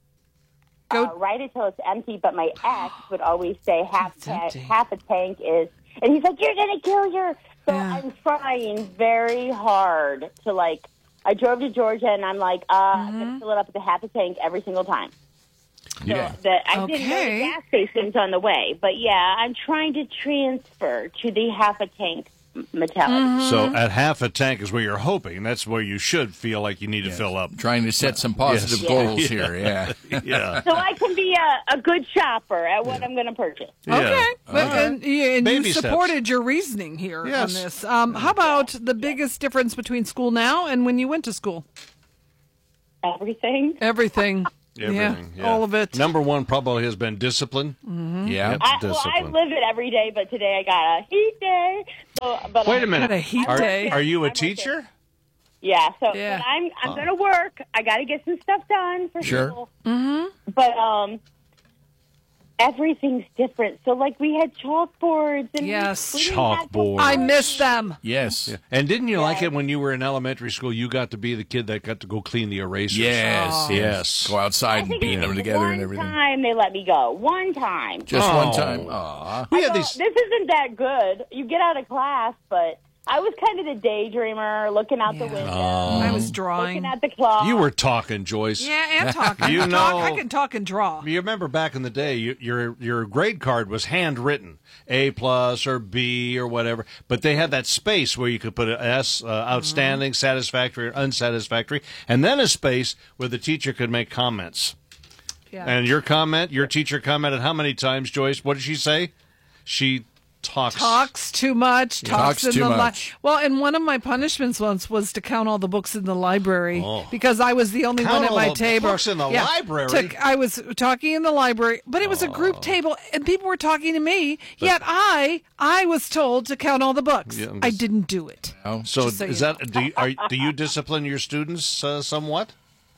Speaker 1: Go uh, right until it's empty. But my ex would always say half ta- half a tank is, and he's like, "You're gonna kill your." So yeah. I'm trying very hard to like. I drove to Georgia, and I'm like, uh, mm-hmm. I'm gonna fill it up at the half a tank every single time.
Speaker 4: Yeah.
Speaker 1: So the, I
Speaker 2: Okay.
Speaker 1: didn't go to gas stations on the way, but yeah, I'm trying to transfer to the half a tank mentality.
Speaker 2: Mm-hmm.
Speaker 3: So at half a tank is where you're hoping. That's where you should feel like you need
Speaker 4: yes.
Speaker 3: to fill up.
Speaker 4: Trying to set some positive
Speaker 3: yes.
Speaker 4: goals
Speaker 3: yeah.
Speaker 4: here. Yeah.
Speaker 3: yeah.
Speaker 1: So I can be a, a good shopper at what yeah. I'm going to purchase.
Speaker 3: Yeah.
Speaker 2: Okay. But,
Speaker 3: Okay.
Speaker 2: and, and
Speaker 3: Baby
Speaker 2: you
Speaker 3: steps.
Speaker 2: supported your reasoning here
Speaker 3: Yes.
Speaker 2: on this. Um, how about the biggest difference between school now and when you went to school?
Speaker 1: Everything.
Speaker 2: Everything.
Speaker 3: Everything.
Speaker 2: Yeah, all of it.
Speaker 3: Number one probably has been discipline.
Speaker 2: Mm-hmm.
Speaker 4: Yeah.
Speaker 3: Yep,
Speaker 1: I, well,
Speaker 3: discipline.
Speaker 1: I live it every day, but today I got a heat day. So, but
Speaker 3: Wait
Speaker 1: I,
Speaker 3: a minute.
Speaker 2: Had a heat
Speaker 3: are,
Speaker 2: day.
Speaker 3: are you a teacher?
Speaker 1: Yeah. So,
Speaker 2: Yeah.
Speaker 1: but I'm I'm
Speaker 3: Oh.
Speaker 1: going to work. I got to get some stuff done for
Speaker 4: Sure.
Speaker 1: school.
Speaker 2: Mm-hmm.
Speaker 1: But um, everything's different. So, like, we had chalkboards and
Speaker 2: Yes.
Speaker 1: we, we didn't have to
Speaker 3: Chalkboard.
Speaker 2: I miss them.
Speaker 4: Yes.
Speaker 3: Yeah. And didn't you like it when you were in elementary school? You got to be the kid that got to go clean the erasers.
Speaker 4: Yes.
Speaker 2: Oh.
Speaker 3: Yes.
Speaker 4: Go outside and
Speaker 1: think
Speaker 4: beat
Speaker 1: it
Speaker 4: them
Speaker 1: was
Speaker 4: together
Speaker 1: one
Speaker 4: and everything.
Speaker 1: time they let me go. One time.
Speaker 4: Just
Speaker 3: Oh.
Speaker 4: one time. Aw.
Speaker 3: We
Speaker 1: I
Speaker 3: had
Speaker 1: go,
Speaker 3: these.
Speaker 1: This isn't that good. You get out of class, but I was kind of the daydreamer, looking out the
Speaker 2: Yeah.
Speaker 1: window.
Speaker 3: Oh.
Speaker 2: I was drawing.
Speaker 1: Looking at the clock.
Speaker 3: You were talking, Joyce.
Speaker 2: Yeah, and talking.
Speaker 3: You
Speaker 2: I can talk-
Speaker 3: know-
Speaker 2: I can talk and draw.
Speaker 3: You remember back in the day, you, your your grade card was handwritten, A plus or B or whatever, but they had that space where you could put an S, uh, outstanding, satisfactory, or unsatisfactory, and then a space where the teacher could make comments.
Speaker 2: Yeah.
Speaker 3: And your comment, your teacher commented how many times, Joyce? What did she say? She talks.
Speaker 2: Talks too much.
Speaker 4: Yeah.
Speaker 2: Talks,
Speaker 4: Talks
Speaker 2: in
Speaker 4: too
Speaker 2: the li-
Speaker 4: much.
Speaker 2: Well, and one of my punishments once was to count all the books in the library
Speaker 3: Oh.
Speaker 2: because I was the only
Speaker 3: Count
Speaker 2: one at
Speaker 3: all
Speaker 2: my
Speaker 3: the
Speaker 2: table.
Speaker 3: books in the
Speaker 2: Yeah.
Speaker 3: library?
Speaker 2: Took- I was talking in the library, but it was a
Speaker 3: Oh.
Speaker 2: group table, and people were talking to me. Yet I, I was told to count all the books.
Speaker 3: Yeah, I'm
Speaker 2: I
Speaker 3: just-
Speaker 2: didn't do it.
Speaker 4: Oh.
Speaker 3: So
Speaker 2: Just so
Speaker 3: is
Speaker 2: you
Speaker 3: that do you, are, do you discipline your students uh, somewhat?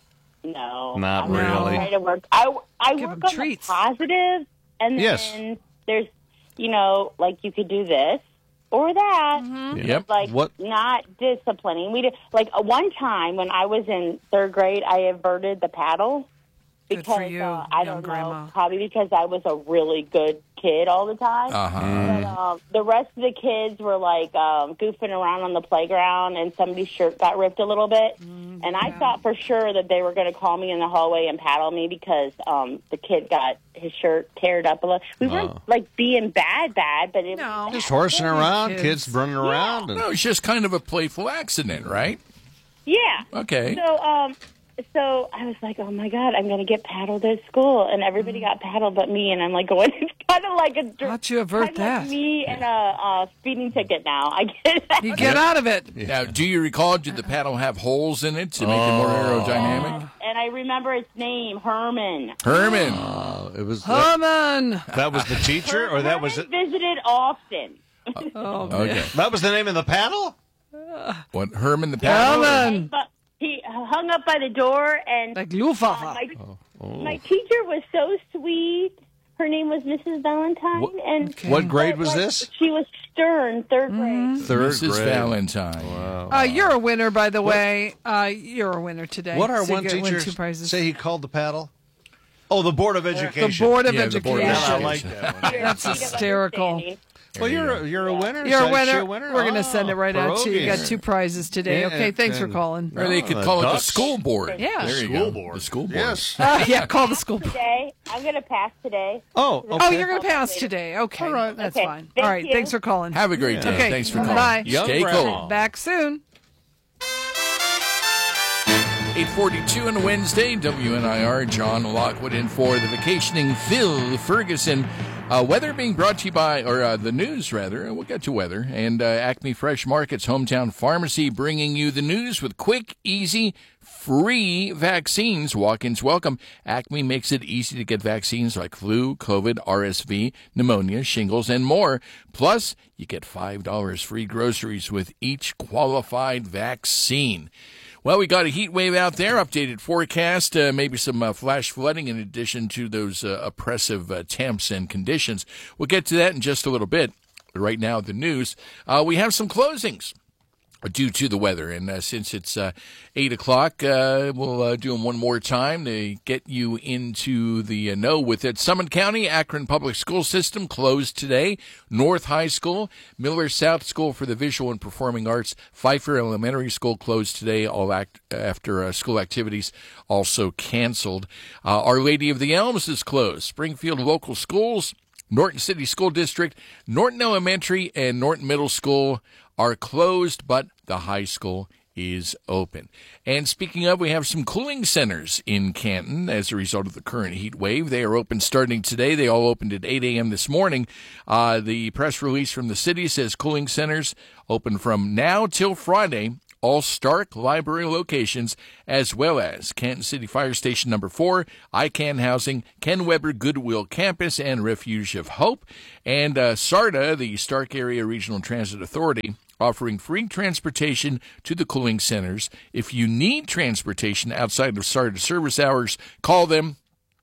Speaker 1: No.
Speaker 3: Not
Speaker 1: I'm
Speaker 3: really.
Speaker 1: Trying to work. I, I
Speaker 2: Give
Speaker 1: work
Speaker 2: them
Speaker 1: on
Speaker 2: treats.
Speaker 1: the positive, and then
Speaker 3: Yes.
Speaker 1: there's, you know, like you could do this or that.
Speaker 2: Mm-hmm.
Speaker 4: Yep.
Speaker 1: Like
Speaker 3: What-
Speaker 1: not disciplining. We did like uh, one time when I was in third grade, I averted the paddle
Speaker 2: Good
Speaker 1: because
Speaker 2: for you,
Speaker 1: uh, I
Speaker 2: young
Speaker 1: don't
Speaker 2: grandma.
Speaker 1: know, probably because I was a really good kid all the time.
Speaker 4: Uh-huh.
Speaker 1: But um, the rest of the kids were like um, goofing around on the playground, and somebody's shirt got ripped a little bit.
Speaker 2: Mm,
Speaker 1: and I thought for sure that they were going to call me in the hallway and paddle me because um, the kid got his shirt teared up a little. We weren't
Speaker 3: Oh.
Speaker 1: like being bad, bad, but it
Speaker 2: No.
Speaker 1: was
Speaker 3: Just horsing around,
Speaker 2: kids.
Speaker 3: kids, running around. And,
Speaker 4: No, it's just kind of a playful accident, right?
Speaker 1: yeah.
Speaker 4: Okay.
Speaker 1: So, um, so I was like, oh my God, I'm going to get paddled at school, and everybody got paddled but me, and I'm like going, it's kind of like a dr-
Speaker 2: How'd you avert
Speaker 1: kind of like
Speaker 2: that?
Speaker 1: me and a, a speeding ticket now. I get that.
Speaker 2: You get out of it.
Speaker 4: Now, do you recall, did the paddle have holes in it to make it more aerodynamic?
Speaker 1: And I remember its name, Herman.
Speaker 4: Herman.
Speaker 3: uh, it was that,
Speaker 2: Herman.
Speaker 3: that was the teacher, or that was it?
Speaker 1: Herman visited often.
Speaker 2: Oh, man.
Speaker 4: Okay.
Speaker 3: That was the name of the paddle.
Speaker 4: What, Herman the paddle?
Speaker 2: Herman.
Speaker 1: But he hung up by the door, and
Speaker 2: Like
Speaker 1: uh,
Speaker 2: Luftwaffe.
Speaker 1: my,
Speaker 3: Oh.
Speaker 1: my teacher was so sweet. Her name was Missus Valentine,
Speaker 3: What-
Speaker 1: and
Speaker 3: What grade
Speaker 1: but,
Speaker 3: was
Speaker 1: like,
Speaker 3: this?
Speaker 1: She was stern, third grade.
Speaker 3: Third
Speaker 4: Missus
Speaker 3: grade.
Speaker 4: Valentine.
Speaker 3: Wow.
Speaker 2: Uh, you're a winner, by the way. Uh, you're a winner today.
Speaker 3: What our
Speaker 2: So you
Speaker 3: one
Speaker 2: get- win
Speaker 3: teacher
Speaker 2: two prizes.
Speaker 3: say he called the paddle? Oh, the Board of Education.
Speaker 2: The Board of
Speaker 4: Yeah, the Board of
Speaker 2: Education.
Speaker 3: I like that one.
Speaker 2: That's hysterical.
Speaker 3: Well, you're a, you're a winner.
Speaker 2: You're a
Speaker 3: So
Speaker 2: winner.
Speaker 3: she winner?
Speaker 2: We're going to
Speaker 3: Oh,
Speaker 2: send it right out to you. You got
Speaker 3: pierogies.
Speaker 2: two prizes today.
Speaker 3: Yeah,
Speaker 2: Okay, thanks for
Speaker 3: and-
Speaker 2: calling.
Speaker 4: Or they
Speaker 3: Oh,
Speaker 4: could
Speaker 3: the
Speaker 4: call it the
Speaker 3: ducks.
Speaker 4: school board.
Speaker 2: Yeah.
Speaker 4: There you
Speaker 3: School
Speaker 4: go.
Speaker 3: board.
Speaker 4: The school board.
Speaker 3: Yes.
Speaker 2: Uh, yeah, call the school.
Speaker 1: Today, I'm going to pass today.
Speaker 3: Oh, okay.
Speaker 2: Oh, you're going to pass today. Okay,
Speaker 3: All right.
Speaker 2: that's
Speaker 1: Okay,
Speaker 2: fine.
Speaker 1: thank
Speaker 2: All right,
Speaker 1: you.
Speaker 2: thanks for calling.
Speaker 4: Have a great day.
Speaker 2: Okay,
Speaker 4: Thanks for calling.
Speaker 2: bye.
Speaker 3: Young
Speaker 4: Stay
Speaker 3: grandma.
Speaker 4: cool.
Speaker 2: Back soon.
Speaker 4: eight forty-two on a Wednesday, W N I R, John Lockwood in for the vacationing Phil Ferguson. Uh, weather being brought to you by, or uh, the news rather, we'll get to weather, and uh, Acme Fresh Market's hometown pharmacy bringing you the news with quick, easy, free vaccines. Walk-ins welcome. Acme makes it easy to get vaccines like flu, COVID, R S V, pneumonia, shingles, and more. Plus, you get five dollars free groceries with each qualified vaccine. Well, we got a heat wave out there, updated forecast, uh, maybe some uh, flash flooding in addition to those uh, oppressive uh, temps and conditions. We'll get to that in just a little bit. Right now, the news. Uh, we have some closings due to the weather. And uh, since it's uh, eight o'clock, uh, we'll uh, do them one more time to get you into the uh, know with it. Summit County, Akron Public School System closed today. North High School, Miller South School for the Visual and Performing Arts, Pfeiffer Elementary School closed today, all act- after uh, school activities also canceled. Uh, Our Lady of the Elms is closed. Springfield Local Schools, Norton City School District, Norton Elementary, and Norton Middle School are closed, but the high school is open. And speaking of, we have some cooling centers in Canton as a result of the current heat wave. They are open starting today. They all opened at eight a.m. this morning. Uh, the press release from the city says cooling centers open from now till Friday. All Stark Library locations, as well as Canton City Fire Station Number four, I CAN Housing, Ken Weber Goodwill Campus, and Refuge of Hope. And uh, SARTA, the Stark Area Regional Transit Authority, offering free transportation to the cooling centers. If you need transportation outside of SARTA service hours, call them.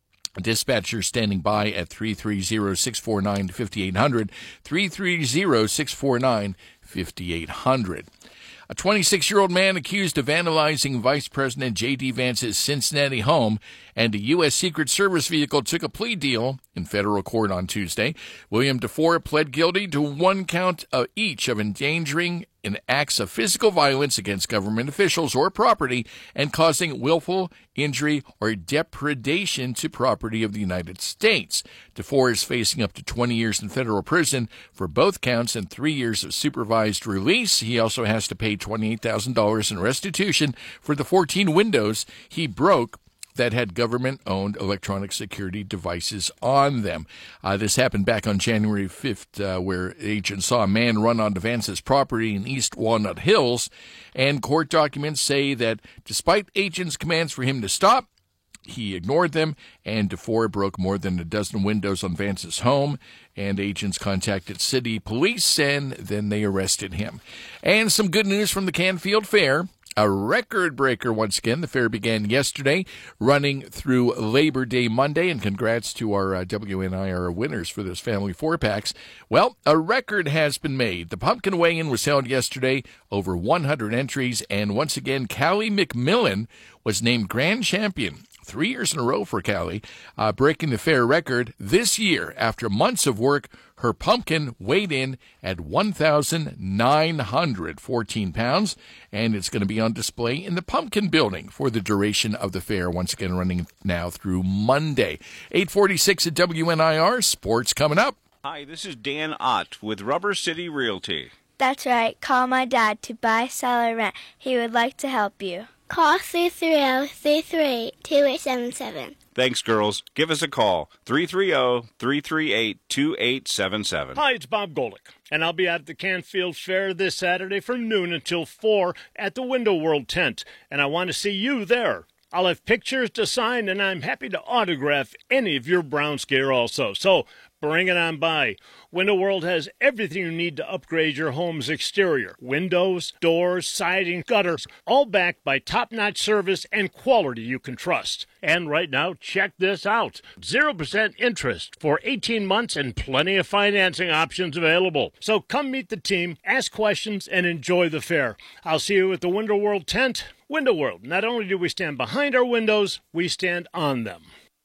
Speaker 4: A dispatcher standing by at three three zero, six four nine, five eight zero zero, three three zero, six four nine, five eight zero zero. A twenty-six-year-old man accused of vandalizing Vice President J D. Vance's Cincinnati home and a U S. Secret Service vehicle took a plea deal in federal court on Tuesday. William DeFore pled guilty to one count of each of endangering in acts of physical violence against government officials or property and causing willful injury or depredation to property of the United States. DeFore is facing up to twenty years in federal prison for both counts and three years of supervised release. He also has to pay twenty-eight thousand dollars in restitution for the fourteen windows he broke that had government-owned electronic security devices on them. Uh, this happened back on January fifth, uh, where agents saw a man run onto Vance's property in East Walnut Hills, and court documents say that despite agents' commands for him to stop, he ignored them, and DeFore broke more than a dozen windows on Vance's home, and agents contacted city police, and then they arrested him. And some good news from the Canfield Fair. A record breaker once again. The fair began yesterday, running through Labor Day Monday, and congrats to our uh, W N I R winners for those family four-packs. Well, a record has been made. The pumpkin weigh-in was held yesterday, over one hundred entries, and once again, Callie McMillan was named grand champion. Three years in a row for Callie, uh, breaking the fair record this year. After months of work, her pumpkin weighed in at one thousand nine hundred fourteen pounds, and it's going to be on display in the Pumpkin Building for the duration of the fair, once again running now through Monday. eight forty-six at W N I R, sports coming up.
Speaker 6: Hi, this is Dan Ott with Rubber City Realty.
Speaker 22: That's right. Call my dad to buy, sell, or rent. He would like to help you. Call three three zero, three three eight, two eight seven seven.
Speaker 6: Thanks, girls. Give us a call, three three zero, three three eight, two eight seven seven.
Speaker 23: Hi, it's Bob Golick, and I'll be at the Canfield Fair this Saturday from noon until four at the Window World tent, and I want to see you there. I'll have pictures to sign, and I'm happy to autograph any of your Browns gear also, so bring it on by. Window World has everything you need to upgrade your home's exterior. Windows, doors, siding, gutters, all backed by top-notch service and quality you can trust. And right now, check this out. zero percent interest for eighteen months and plenty of financing options available. So come meet the team, ask questions, and enjoy the fair. I'll see you at the Window World tent. Window World, not only do we stand behind our windows, we stand on them.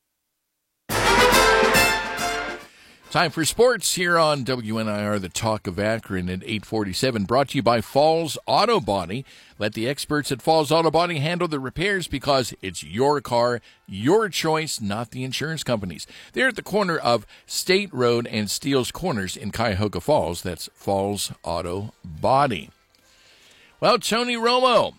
Speaker 4: Time for sports here on W N I R, the Talk of Akron at eight forty-seven. Brought to you by Falls Auto Body. Let the experts at Falls Auto Body handle the repairs because it's your car, your choice, not the insurance companies. They're at the corner of State Road and Steele's Corners in Cuyahoga Falls. That's Falls Auto Body. Well, Tony Romo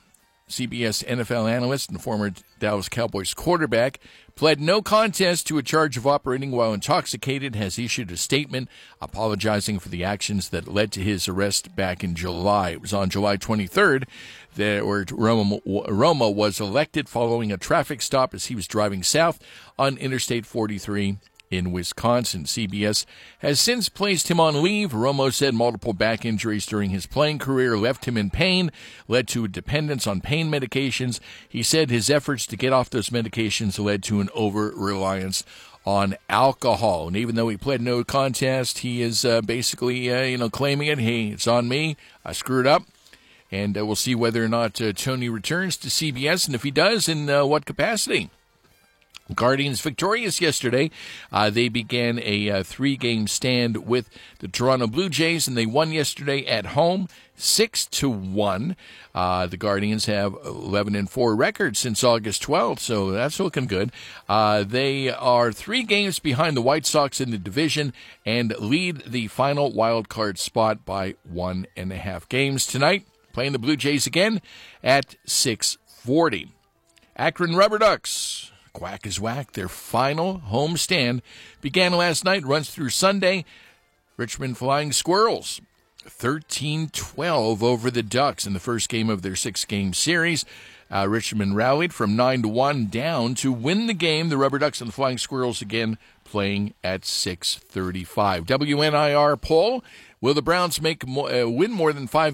Speaker 4: C B S N F L analyst and former Dallas Cowboys quarterback, pled no contest to a charge of operating while intoxicated, has issued a statement apologizing for the actions that led to his arrest back in July. It was on July twenty-third that where Romo, Romo was elected following a traffic stop as he was driving south on Interstate forty-three in Wisconsin. C B S has since placed him on leave. Romo said multiple back injuries during his playing career left him in pain, led to a dependence on pain medications. He said his efforts to get off those medications led to an over-reliance on alcohol. And even though he pled no contest, he is uh, basically, uh, you know, claiming it. Hey, it's on me. I screwed up. And uh, we'll see whether or not uh, Tony returns to C B S, and if he does, in uh, what capacity. Guardians victorious yesterday. Uh, they began a uh, three-game stand with the Toronto Blue Jays, and they won yesterday at home, six to one. Uh, the Guardians have eleven and four record since August twelfth, so that's looking good. Uh, they are three games behind the White Sox in the division and lead the final wild card spot by one and a half games tonight. Playing the Blue Jays again at six forty. Akron Rubber Ducks. Quack is whack. Their final home stand began last night, runs through Sunday. Richmond Flying Squirrels, thirteen twelve over the Ducks in the first game of their six-game series. Uh, Richmond rallied from nine to one down to win the game. The Rubber Ducks and the Flying Squirrels again playing at six thirty-five. W N I R poll, will the Browns make more, uh, win more than five